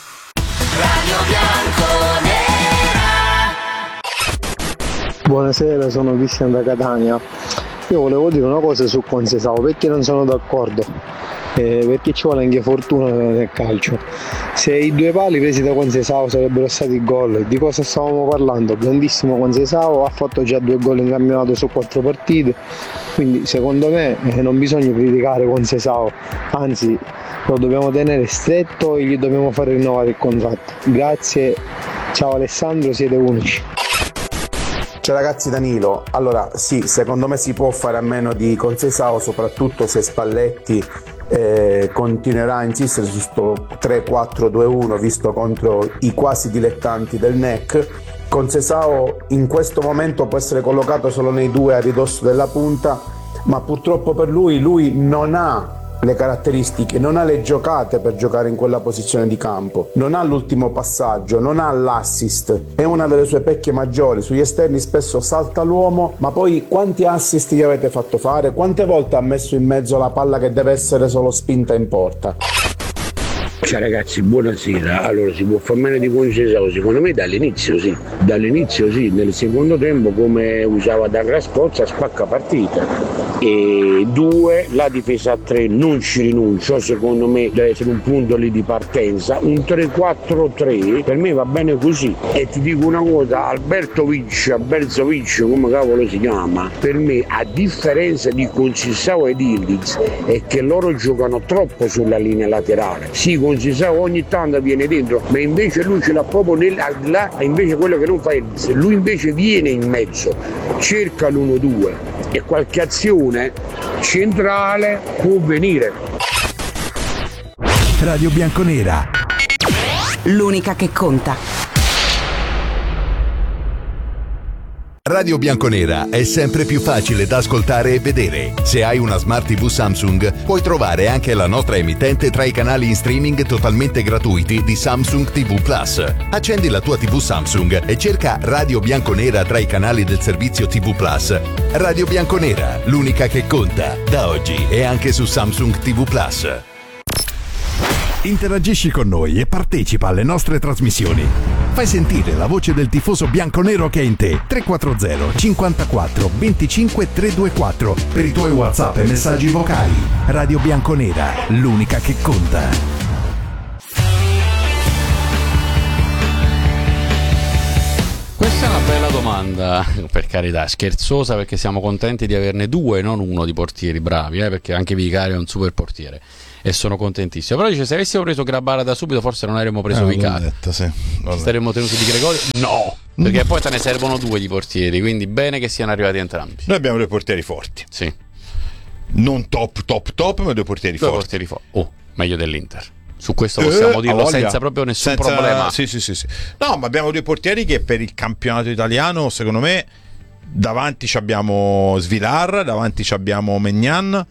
Buonasera, sono Cristian da Catania. Io volevo dire una cosa su Concesao, perché non sono d'accordo. Eh, perché ci vuole anche fortuna nel calcio. Se i due pali presi da Concesao sarebbero stati gol, di cosa stavamo parlando? Grandissimo Concesao, ha fatto già due gol in campionato su quattro partite, quindi secondo me eh, non bisogna criticare Concesao, anzi lo dobbiamo tenere stretto e gli dobbiamo fare rinnovare il contratto. Grazie, ciao Alessandro, siete unici. Ciao ragazzi, Danilo. Allora sì, secondo me si può fare a meno di Concesao, soprattutto se Spalletti eh, continuerà a insistere su sto tre quattro due uno visto contro i quasi dilettanti del N E C. Concesao in questo momento può essere collocato solo nei due a ridosso della punta, ma purtroppo per lui lui non ha le caratteristiche, non ha le giocate per giocare in quella posizione di campo, non ha l'ultimo passaggio, non ha l'assist, è una delle sue pecche maggiori. Sugli esterni spesso salta l'uomo, ma poi quanti assist gli avete fatto fare? Quante volte ha messo in mezzo la palla che deve essere solo spinta in porta? Ciao ragazzi, buonasera. Allora, si può far meno di Concesao? Secondo me dall'inizio sì, dall'inizio sì, nel secondo tempo come usava Douglas Costa spacca partita. E due, la difesa a tre non ci rinuncio, secondo me deve essere un punto lì di partenza. Un tre quattro tre per me va bene così. E ti dico una cosa, Albertovic, Albertovic come cavolo si chiama, per me a differenza di Concesao ed Ildiz è che loro giocano troppo sulla linea laterale. Sì, Concesao ogni tanto viene dentro, ma invece lui ce l'ha proprio nel, al di là, invece quello che non fa Ildiz, lui invece viene in mezzo, cerca l'uno due e qualche azione centrale può venire. Radio Bianconera, l'unica che conta. Radio Bianconera è sempre più facile da ascoltare e vedere. Se hai una Smart tivù Samsung, puoi trovare anche la nostra emittente tra i canali in streaming totalmente gratuiti di Samsung tivù Plus. Accendi la tua tivù Samsung e cerca Radio Bianconera tra i canali del servizio tivù Plus. Radio Bianconera, l'unica che conta, da oggi e anche su Samsung tivù Plus. interagisci con noi e partecipa alle nostre trasmissioni. Fai sentire la voce del tifoso bianconero che è in te. tre quattro zero cinquantaquattro venticinque trecentoventiquattro per i tuoi WhatsApp e messaggi vocali. Radio Bianconera, l'unica che conta. Questa è una bella domanda, per carità, scherzosa, perché siamo contenti di averne due, non uno di portieri bravi, eh, perché anche Vicario è un super portiere e sono contentissimo. Però dice, se avessimo preso Grabara da subito forse non avremmo preso eh, Vicario. Detto, sì. Ci saremmo tenuti di Gregorio? No, perché poi te ne servono due di portieri, quindi bene che siano arrivati entrambi. Noi abbiamo due portieri forti. Sì. Non top, top, top, ma due portieri due forti. portieri forti. Oh, meglio dell'Inter. Su questo possiamo eh, dirlo senza proprio nessun senza, problema. Sì, sì, sì, sì. No, ma abbiamo due portieri che per il campionato italiano, secondo me, davanti ci abbiamo Svilar, davanti ci abbiamo Maignan.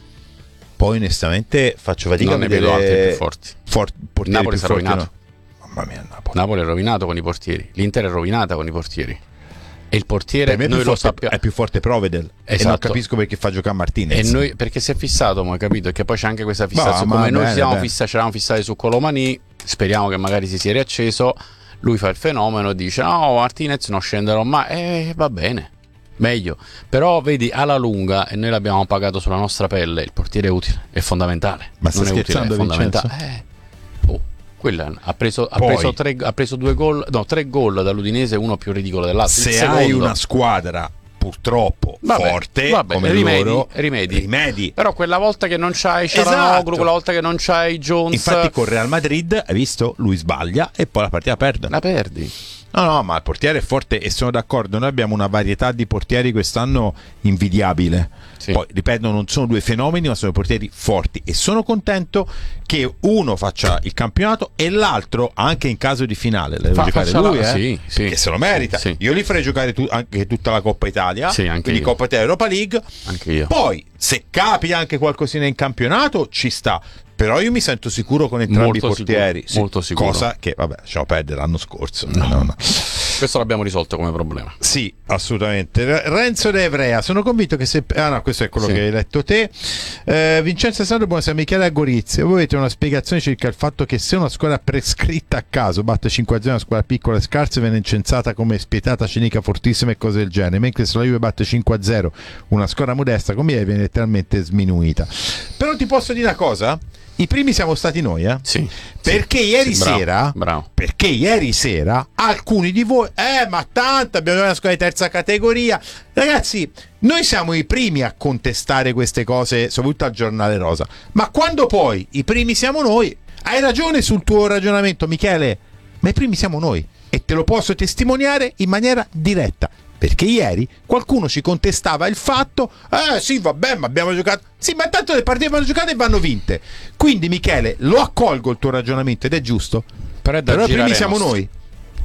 Poi onestamente faccio fatica non a ne vedo altri più forti. For- Napoli si è rovinato. No. Mamma mia, Napoli. Napoli è rovinato con i portieri. L'Inter è rovinata con i portieri. E il portiere, per me è noi più lo forte, sappiamo, è più forte Provedel. Esatto. E non capisco perché fa giocare Martinez. E noi, perché si è fissato, ma hai capito? E che poi c'è anche questa fissazione. Ma, come ma noi bene, siamo bene. fissa, ci eravamo fissati su Colomani, speriamo che magari si sia riacceso. Lui fa il fenomeno e dice: no, Martinez non scenderò mai. E va bene, meglio. Però vedi, alla lunga, e noi l'abbiamo pagato sulla nostra pelle, il portiere è utile, è fondamentale. Ma stai non è utile, è scherzando, fondamentale. Vincenzo? Eh, oh, quella ha preso, ha, Poi- preso tre, ha preso due gol, no, tre gol dall'Udinese, uno più ridicolo dell'altro. Il Se secondo- hai una squadra purtroppo Vabbè, forte vabbè, come rimedi, loro, rimedi. rimedi. Però quella volta che non c'hai Cialanoglu, Esatto. quella volta che non c'hai Jones, Infatti con Real Madrid, hai visto? Lui sbaglia e poi la partita perde. la perdi. No, no, ma il portiere è forte e sono d'accordo. Noi abbiamo una varietà di portieri quest'anno invidiabile. Sì. Poi, ripeto, non sono due fenomeni, ma sono portieri forti. E sono contento che uno faccia il campionato e l'altro, anche in caso di finale, le deve Fa- giocare faccia lui, la- eh? sì, sì. Perché se lo merita. Sì, sì. Io li farei giocare tu- anche tutta la Coppa Italia, Sì, anche quindi io. Coppa Italia e Europa League. Anche io. Poi, se capita anche qualcosina in campionato, ci sta. Però io mi sento sicuro con entrambi i Molto portieri. sicuro, molto sicuro. Cosa che, vabbè, lasciamo perdere l'anno scorso. No, no, no. Questo l'abbiamo risolto come problema. Sì, assolutamente. R- Renzo De Ivrea, sono convinto che se... Ah no, questo è quello Sì. che hai letto te. Eh, Vincenzo Sandro, buonasera, Michele Agorizio. Voi avete una spiegazione circa il fatto che se una squadra prescritta a caso batte cinque a zero una squadra piccola e scarsa viene incensata come spietata, cinica, fortissima e cose del genere, mentre se la Juve batte cinque a zero una squadra modesta come lei viene letteralmente sminuita. Però ti posso dire una cosa? I primi siamo stati noi, eh? Sì. Perché sì, ieri sì, bravo, sera bravo. perché ieri sera alcuni di voi eh ma tanto abbiamo una squadra di terza categoria, ragazzi, noi siamo i primi a contestare queste cose, soprattutto al giornale rosa, ma quando poi i primi siamo noi, hai ragione sul tuo ragionamento, Michele, ma i primi siamo noi e te lo posso testimoniare in maniera diretta. Perché ieri qualcuno ci contestava il fatto, eh sì vabbè ma abbiamo giocato, sì ma tanto le partite vanno giocate e vanno vinte. Quindi Michele, lo accolgo il tuo ragionamento ed è giusto, Però è da però i girare primi siamo ai nostri. noi.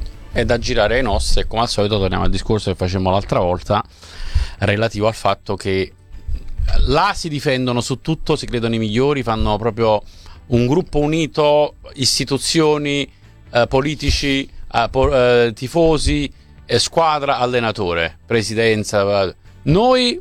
È da girare ai nostri e come al solito torniamo al discorso che facemmo l'altra volta relativo al fatto che là si difendono su tutto, si credono i migliori, fanno proprio un gruppo unito, istituzioni, eh, politici, eh, po- eh, tifosi, eh, squadra, allenatore, presidenza. eh. Noi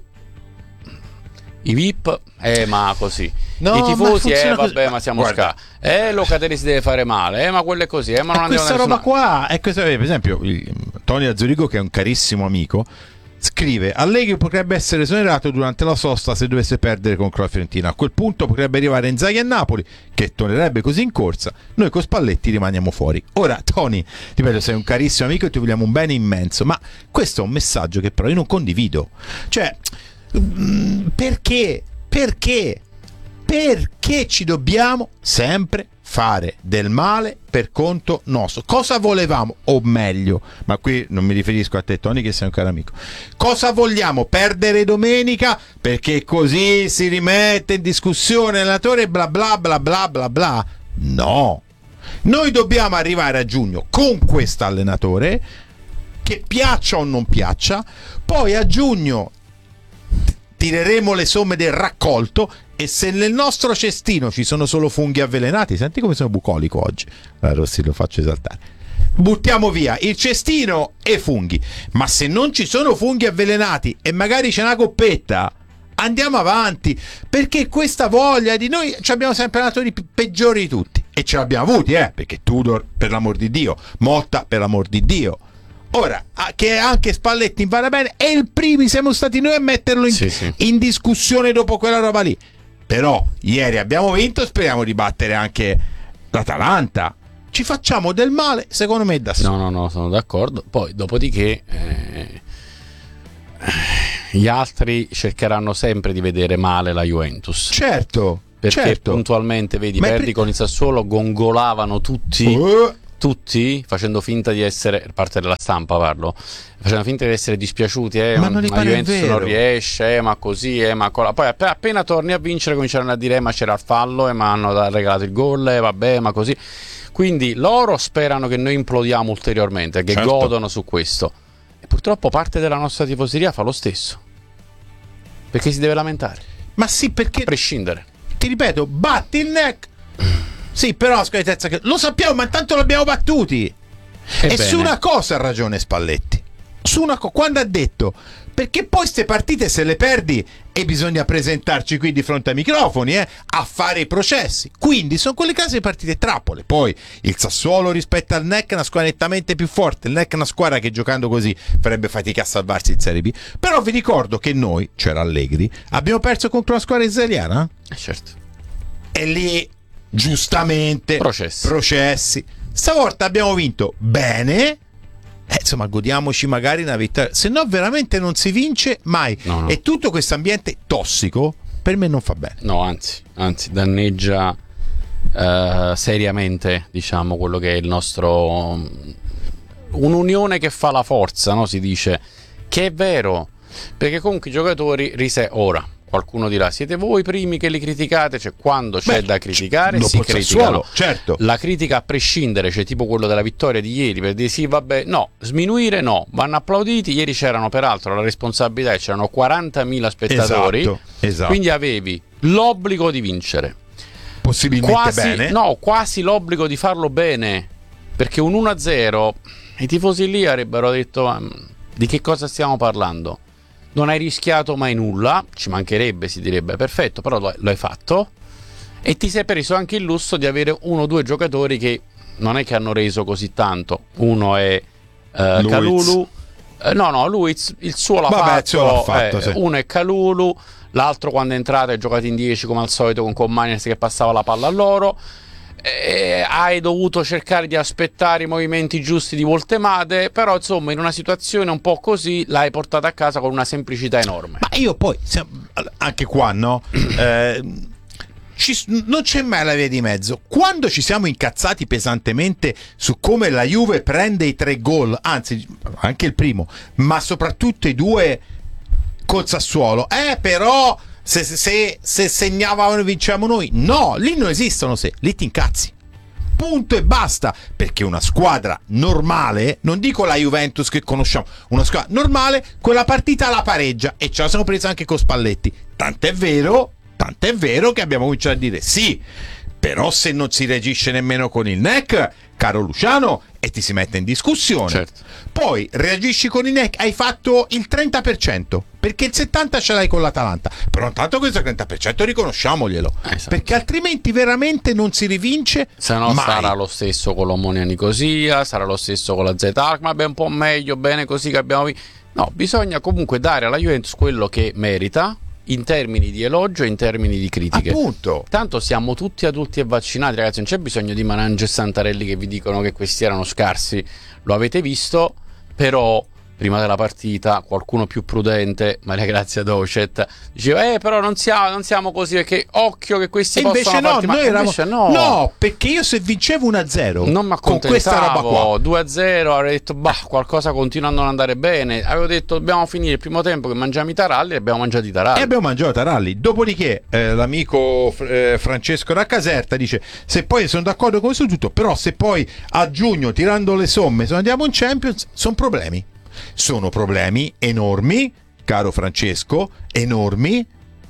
i V I P, eh ma così. No, I ma tifosi, eh funziona vabbè, così. ma siamo Guarda. sca. Eh Locatelli si deve fare male, eh ma quello è così, eh ma non E andiamo questa da roba nessuna- qua è questa, per esempio il- Tony Azzurigo, che è un carissimo amico, scrive: Allegri potrebbe essere esonerato durante la sosta se dovesse perdere contro la Fiorentina, a quel punto potrebbe arrivare Inzaghi a Napoli che tornerebbe così in corsa, noi con Spalletti rimaniamo fuori. Ora Tony, ripeto, sei un carissimo amico e ti vogliamo un bene immenso, ma questo è un messaggio che però io non condivido. Cioè mm, perché perché perché ci dobbiamo sempre fare del male per conto nostro? Cosa volevamo? O meglio, ma qui non mi riferisco a te Tony che sei un caro amico, cosa vogliamo? Perdere domenica perché così si rimette in discussione l'allenatore bla bla bla bla bla bla? No, noi dobbiamo arrivare a giugno con questo allenatore, che piaccia o non piaccia, poi a giugno tireremo le somme del raccolto e se nel nostro cestino ci sono solo funghi avvelenati, senti come sono bucolico oggi, allora, Rossi, lo faccio esaltare, buttiamo via il cestino e funghi, ma se non ci sono funghi avvelenati e magari c'è una coppetta, andiamo avanti, perché questa voglia di noi ci abbiamo sempre allenatori peggiori di tutti e ce l'abbiamo avuti, eh, perché Tudor, per l'amor di Dio, Motta, per l'amor di Dio. Ora, che anche Spalletti vada bene, e il primi siamo stati noi a metterlo in, sì, sì. in discussione dopo quella roba lì. Però ieri abbiamo vinto, speriamo di battere anche l'Atalanta. Ci facciamo del male, secondo me, da solo. No, no, no, sono d'accordo. Poi, dopodiché, eh, gli altri cercheranno sempre di vedere male la Juventus. Certo, perché certo. puntualmente, vedi, Ma perdi pre- con il Sassuolo, gongolavano tutti. Uh. Tutti facendo finta di essere, parte della stampa parlo, facendo finta di essere dispiaciuti, eh, ma non la Juventus vero. non riesce, eh, ma così, eh, ma cola. Poi appena, appena torni a vincere cominciano a dire eh, ma c'era il fallo, eh, ma hanno regalato il gol, eh, vabbè, ma così. Quindi loro sperano che noi implodiamo ulteriormente, che certo. godono su questo, e purtroppo parte della nostra tifoseria fa lo stesso, perché si deve lamentare. Ma sì, perché a prescindere, ti ripeto, batti il neck. Sì, però ascoltezza, che lo sappiamo, ma intanto l'abbiamo battuti. Ebbene. E su una cosa ha ragione Spalletti. Su una co- quando ha detto, perché poi ste partite se le perdi e bisogna presentarci qui di fronte ai microfoni, eh, a fare i processi. Quindi sono quelle case di partite trappole. Poi il Sassuolo rispetto al N E C è una squadra nettamente più forte. Il N E C è una squadra che giocando così farebbe fatica a salvarsi in Serie B. Però vi ricordo che noi, c'era Allegri, abbiamo perso contro una squadra israeliana? Eh certo. E lì giustamente processi. processi stavolta abbiamo vinto bene, eh, insomma godiamoci magari una vittoria, se no veramente non si vince mai. No, no. E tutto questo ambiente tossico per me non fa bene, no, anzi anzi danneggia uh, seriamente, diciamo, quello che è il nostro, un'unione che fa la forza, no? Si dice, che è vero, perché comunque i giocatori rise ora qualcuno dirà siete voi i primi che li criticate, cioè quando c'è Beh, da criticare si criticano, certo. La critica a prescindere, cioè tipo quello della vittoria di ieri, per dire sì vabbè, no, sminuire no, vanno applauditi. Ieri c'erano peraltro la responsabilità e c'erano quarantamila spettatori, esatto, esatto. Quindi avevi l'obbligo di vincere, possibilmente quasi, bene, no, quasi l'obbligo di farlo bene, perché un uno a zero i tifosi lì avrebbero detto ma, di che cosa stiamo parlando? Non hai rischiato mai nulla, ci mancherebbe, si direbbe, perfetto, però lo, lo hai fatto e ti sei preso anche il lusso di avere uno o due giocatori che non è che hanno reso così tanto. Uno è uh, Kalulu, uh, no no, lui il suo l'ha Vabbè, fatto, l'ha fatto eh, sì. Uno è Kalulu, l'altro quando è entrato è giocato in dieci come al solito con Commanies che passava la palla a loro. Eh, hai dovuto cercare di aspettare i movimenti giusti di Voltemade, però insomma in una situazione un po' così l'hai portata a casa con una semplicità enorme. Ma io poi anche qua no eh, ci, non c'è mai la via di mezzo. Quando ci siamo incazzati pesantemente su come la Juve prende i tre gol, anzi anche il primo, ma soprattutto i due col Sassuolo, eh però Se, se, se segnavano e vinciamo noi, no, lì non esistono se, lì ti incazzi, punto e basta, perché una squadra normale, non dico la Juventus che conosciamo, una squadra normale quella partita la pareggia, e ce la siamo presa anche con Spalletti, tant'è vero, tant'è vero che abbiamo cominciato a dire sì, però se non si reagisce nemmeno con il N E C, caro Luciano, e ti si mette in discussione, certo. Poi reagisci con il N E C, hai fatto il trenta per cento, perché il settanta per cento ce l'hai con l'Atalanta, però intanto questo trenta per cento riconosciamoglielo, esatto. Perché altrimenti veramente non si rivince, se no mai. Sarà lo stesso con l'Omonia Nicosia, sarà lo stesso con la Z-Alkmaar, ma è un po' meglio, bene così che abbiamo vinto. No, bisogna comunque dare alla Juventus quello che merita in termini di elogio e in termini di critiche. Appunto. Tanto siamo tutti adulti e vaccinati, ragazzi, non c'è bisogno di Marange e Santarelli che vi dicono che questi erano scarsi, lo avete visto, però prima della partita qualcuno più prudente, Maria Grazia Docet, diceva eh però non siamo, non siamo così, perché occhio che questi e possono invece no, farti, ma noi eravamo... invece no. no, perché io se vincevo uno a zero non mi con questa roba qua, due a zero avrei detto bah, qualcosa continua a non andare bene, avevo detto dobbiamo finire il primo tempo che mangiamo i taralli, e abbiamo mangiato i taralli e abbiamo mangiato i taralli. Dopodiché eh, l'amico eh, Francesco da Caserta dice se poi sono d'accordo con questo tutto, però se poi a giugno tirando le somme se andiamo in Champions sono problemi. Sono problemi enormi, caro Francesco, enormi.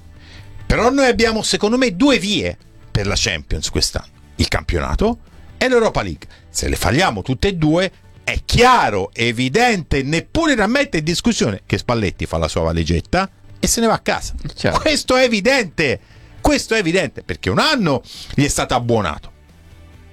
Però noi abbiamo secondo me due vie per la Champions quest'anno, il campionato e l'Europa League. Se le falliamo tutte e due è chiaro, evidente, neppure da mettere in discussione che Spalletti fa la sua valigetta e se ne va a casa. Questo è evidente, questo è evidente, perché un anno gli è stato abbuonato,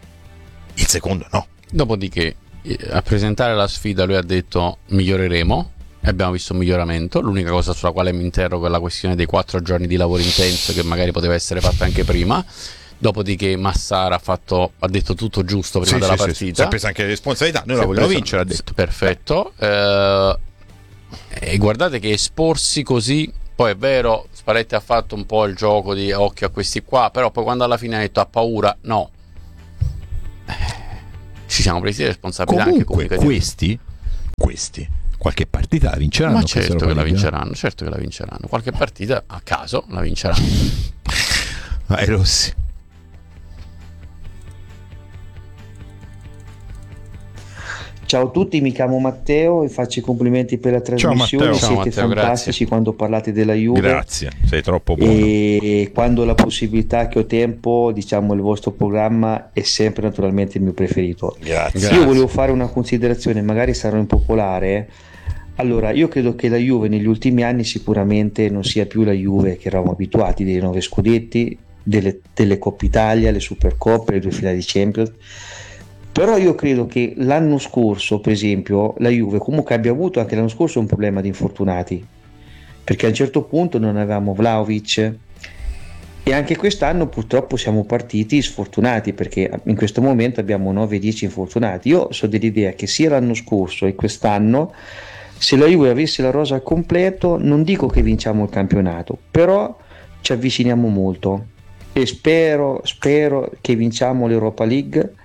il secondo no. Dopodiché a presentare la sfida lui ha detto miglioreremo, e abbiamo visto un miglioramento. L'unica cosa sulla quale mi interrogo è la questione dei quattro giorni di lavoro intenso, che magari poteva essere fatta anche prima. Dopodiché Massara ha, fatto, ha detto tutto giusto prima sì, della sì, partita. Sì, si è presa anche le responsabilità, noi la vogliamo vincere, ha detto. Perfetto. Eh, e guardate che esporsi così, poi è vero, Spalletti ha fatto un po' il gioco di occhio a questi qua, però poi quando alla fine ha detto ha paura, no. Eh, ci siamo presi le responsabilità. Comunque anche questi, questi, qualche partita la vinceranno. Ma certo che la vinceranno, certo che la vinceranno. Qualche partita a caso la vinceranno. Vai Rossi. Ciao a tutti, mi chiamo Matteo e faccio i complimenti per la trasmissione. Ciao, Siete Ciao, Matteo, fantastici grazie. Quando parlate della Juve. Grazie, sei troppo buono. E quando ho la possibilità, che ho tempo, diciamo il vostro programma è sempre naturalmente il mio preferito. Grazie. Io volevo fare una considerazione, magari sarò impopolare. Allora, io credo che la Juve negli ultimi anni sicuramente non sia più la Juve che eravamo abituati, dei nove scudetti, delle, delle Coppe Italia, le Supercoppe, le due finali di Champions. Però io credo che l'anno scorso, per esempio, la Juve comunque abbia avuto anche l'anno scorso un problema di infortunati, perché a un certo punto non avevamo Vlahovic, e anche quest'anno purtroppo siamo partiti sfortunati, perché in questo momento abbiamo nove dieci infortunati. Io sono dell'idea che sia l'anno scorso e quest'anno, se la Juve avesse la rosa al completo, non dico che vinciamo il campionato, però ci avviciniamo molto, e spero, spero che vinciamo l'Europa League,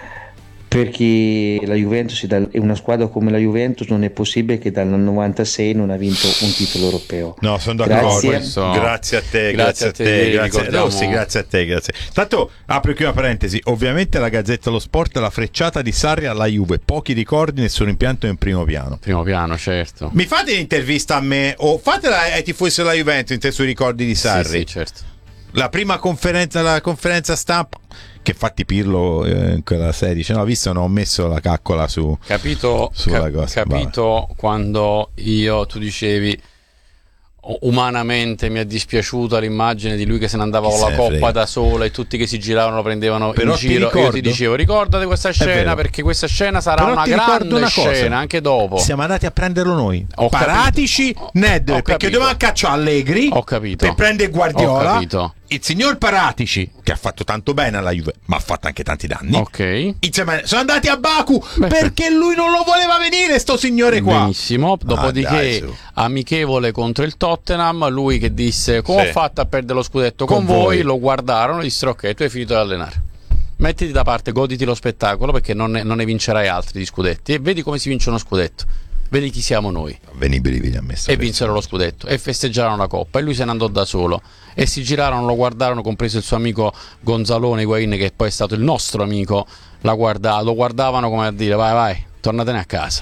perché la Juventus è una squadra come la Juventus, non è possibile che dal novantasei non ha vinto un titolo europeo. No, sono d'accordo. Grazie, grazie a te, grazie a te, grazie a te, Rossi, grazie a te, grazie. Tanto apro qui una parentesi, ovviamente la Gazzetta dello Sport, la frecciata di Sarri alla Juve, pochi ricordi, nessun impianto in primo piano. Primo piano, certo. Mi fate l'intervista a me o fatela ai tifosi della Juventus in sui ricordi di Sarri? Sì, sì, certo. La prima conferenza, la conferenza stampa che infatti Pirlo eh, in quella serie dice no, visto non ho messo la caccola su capito, sulla ca- cosa. capito Vabbè. Quando io tu dicevi umanamente mi è dispiaciuta l'immagine di lui che se ne andava con la coppa frega. da solo e tutti che si giravano lo prendevano Però in giro. Io ti dicevo ricordate questa scena, perché questa scena sarà Però una grande una scena anche dopo. Siamo andati a prenderlo noi, ho Paratici, Nedved, perché dovevamo cacciare Allegri ho capito. per prendere Guardiola. Ho capito. Il signor Paratici, che ha fatto tanto bene alla Juve ma ha fatto anche tanti danni, ok, insieme sono andati a Baku. Beh, perché lui non lo voleva venire sto signore qua. Benissimo. Dopodiché ah, dai, amichevole contro il Tottenham, lui che disse come sì. ho fatto a perdere lo scudetto con, con voi. voi lo guardarono e dissero ok, tu hai finito di allenare, mettiti da parte, goditi lo spettacolo, perché non ne, non ne vincerai altri di scudetti, e vedi come si vince uno scudetto, vedi chi siamo noi. Venibili a me e vinsero lo scudetto e festeggiarono la coppa, e lui se ne andò da solo e si girarono, lo guardarono, compreso il suo amico Gonzalone Higuain, che poi è stato il nostro amico, la guarda, lo guardavano come a dire vai vai, tornatene a casa.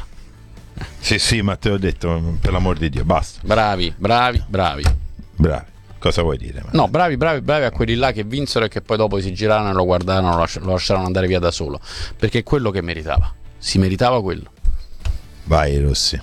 Sì sì, ma te l'ho detto, per l'amor di Dio, basta. Bravi, bravi, bravi. Bravi. Cosa vuoi dire? Man? No, bravi, bravi, bravi a quelli là che vinsero e che poi dopo si girarono e lo guardarono, lo lasciarono andare via da solo, perché è quello che meritava, si meritava quello. Vai Rossi.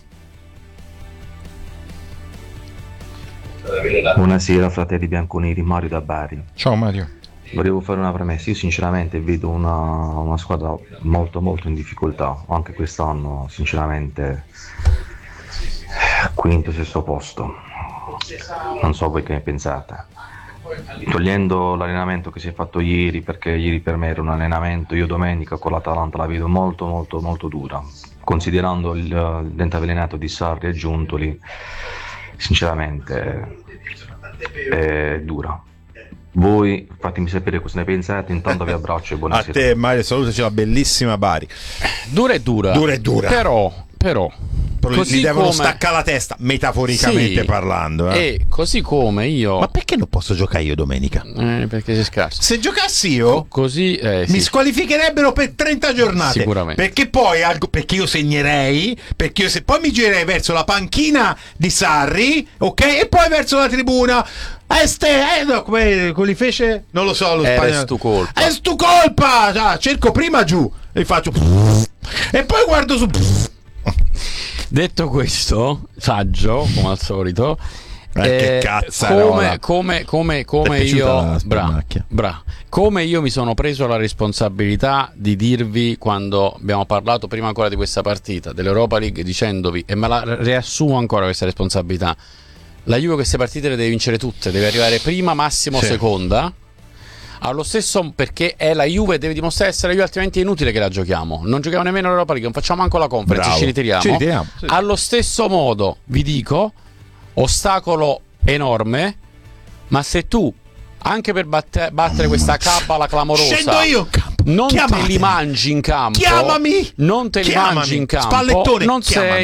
Buonasera fratelli bianconeri, Mario da Bari. Ciao Mario. Volevo fare una premessa, io sinceramente vedo una, una squadra molto molto in difficoltà, anche quest'anno sinceramente quinto, sesto posto, non so voi che ne pensate. Togliendo l'allenamento che si è fatto ieri, perché ieri per me era un allenamento, io domenica con l'Atalanta la vedo molto molto molto dura, considerando il, il dente avvelenato di Sarri e Giuntoli, sinceramente è dura. Voi fatemi sapere cosa ne pensate, intanto vi abbraccio e buonasera. A te Mario, salutaci la bellissima Bari. Dura e dura. Dura e dura. Però, però Così gli devono come... staccare la testa, metaforicamente sì, parlando. Eh. E così come io. Ma perché non posso giocare io domenica? Eh, perché sei scarso. Se giocassi io, così eh, mi sì. squalificherebbero per trenta giornate. Sicuramente. Perché poi perché io segnerei, perché io se poi mi girerei verso la panchina di Sarri, ok? E poi verso la tribuna. Este, eh, no, come quelli fece? Non lo so, lo spagnolo. È tu colpa. È tu colpa. Cioè, cerco prima giù e faccio e poi guardo su. Detto questo, saggio come al solito, Eh, che cazzarola. come come come come Ti è piaciuta io la bra, spernacchia? bra, come io mi sono preso la responsabilità di dirvi, quando abbiamo parlato prima ancora di questa partita dell'Europa League, dicendovi, e me la riassumo ancora questa responsabilità: la Juve queste partite le deve vincere tutte, deve arrivare prima, massimo Sì. seconda. Allo stesso, perché è la Juve, deve dimostrare di essere la Juve, altrimenti è inutile che la giochiamo. Non giochiamo nemmeno l'Europa League, non facciamo manco la Conference, Bravo. ci ritiriamo. Ci ritiriamo. Sì. Allo stesso modo vi dico, ostacolo enorme, ma se tu, anche per batte- battere questa cabala clamorosa, Scendo io in campo. non Chiamate. te li mangi in campo, Chiamami. non te li Chiamami. mangi in campo, Spallettone, non chiamami. sei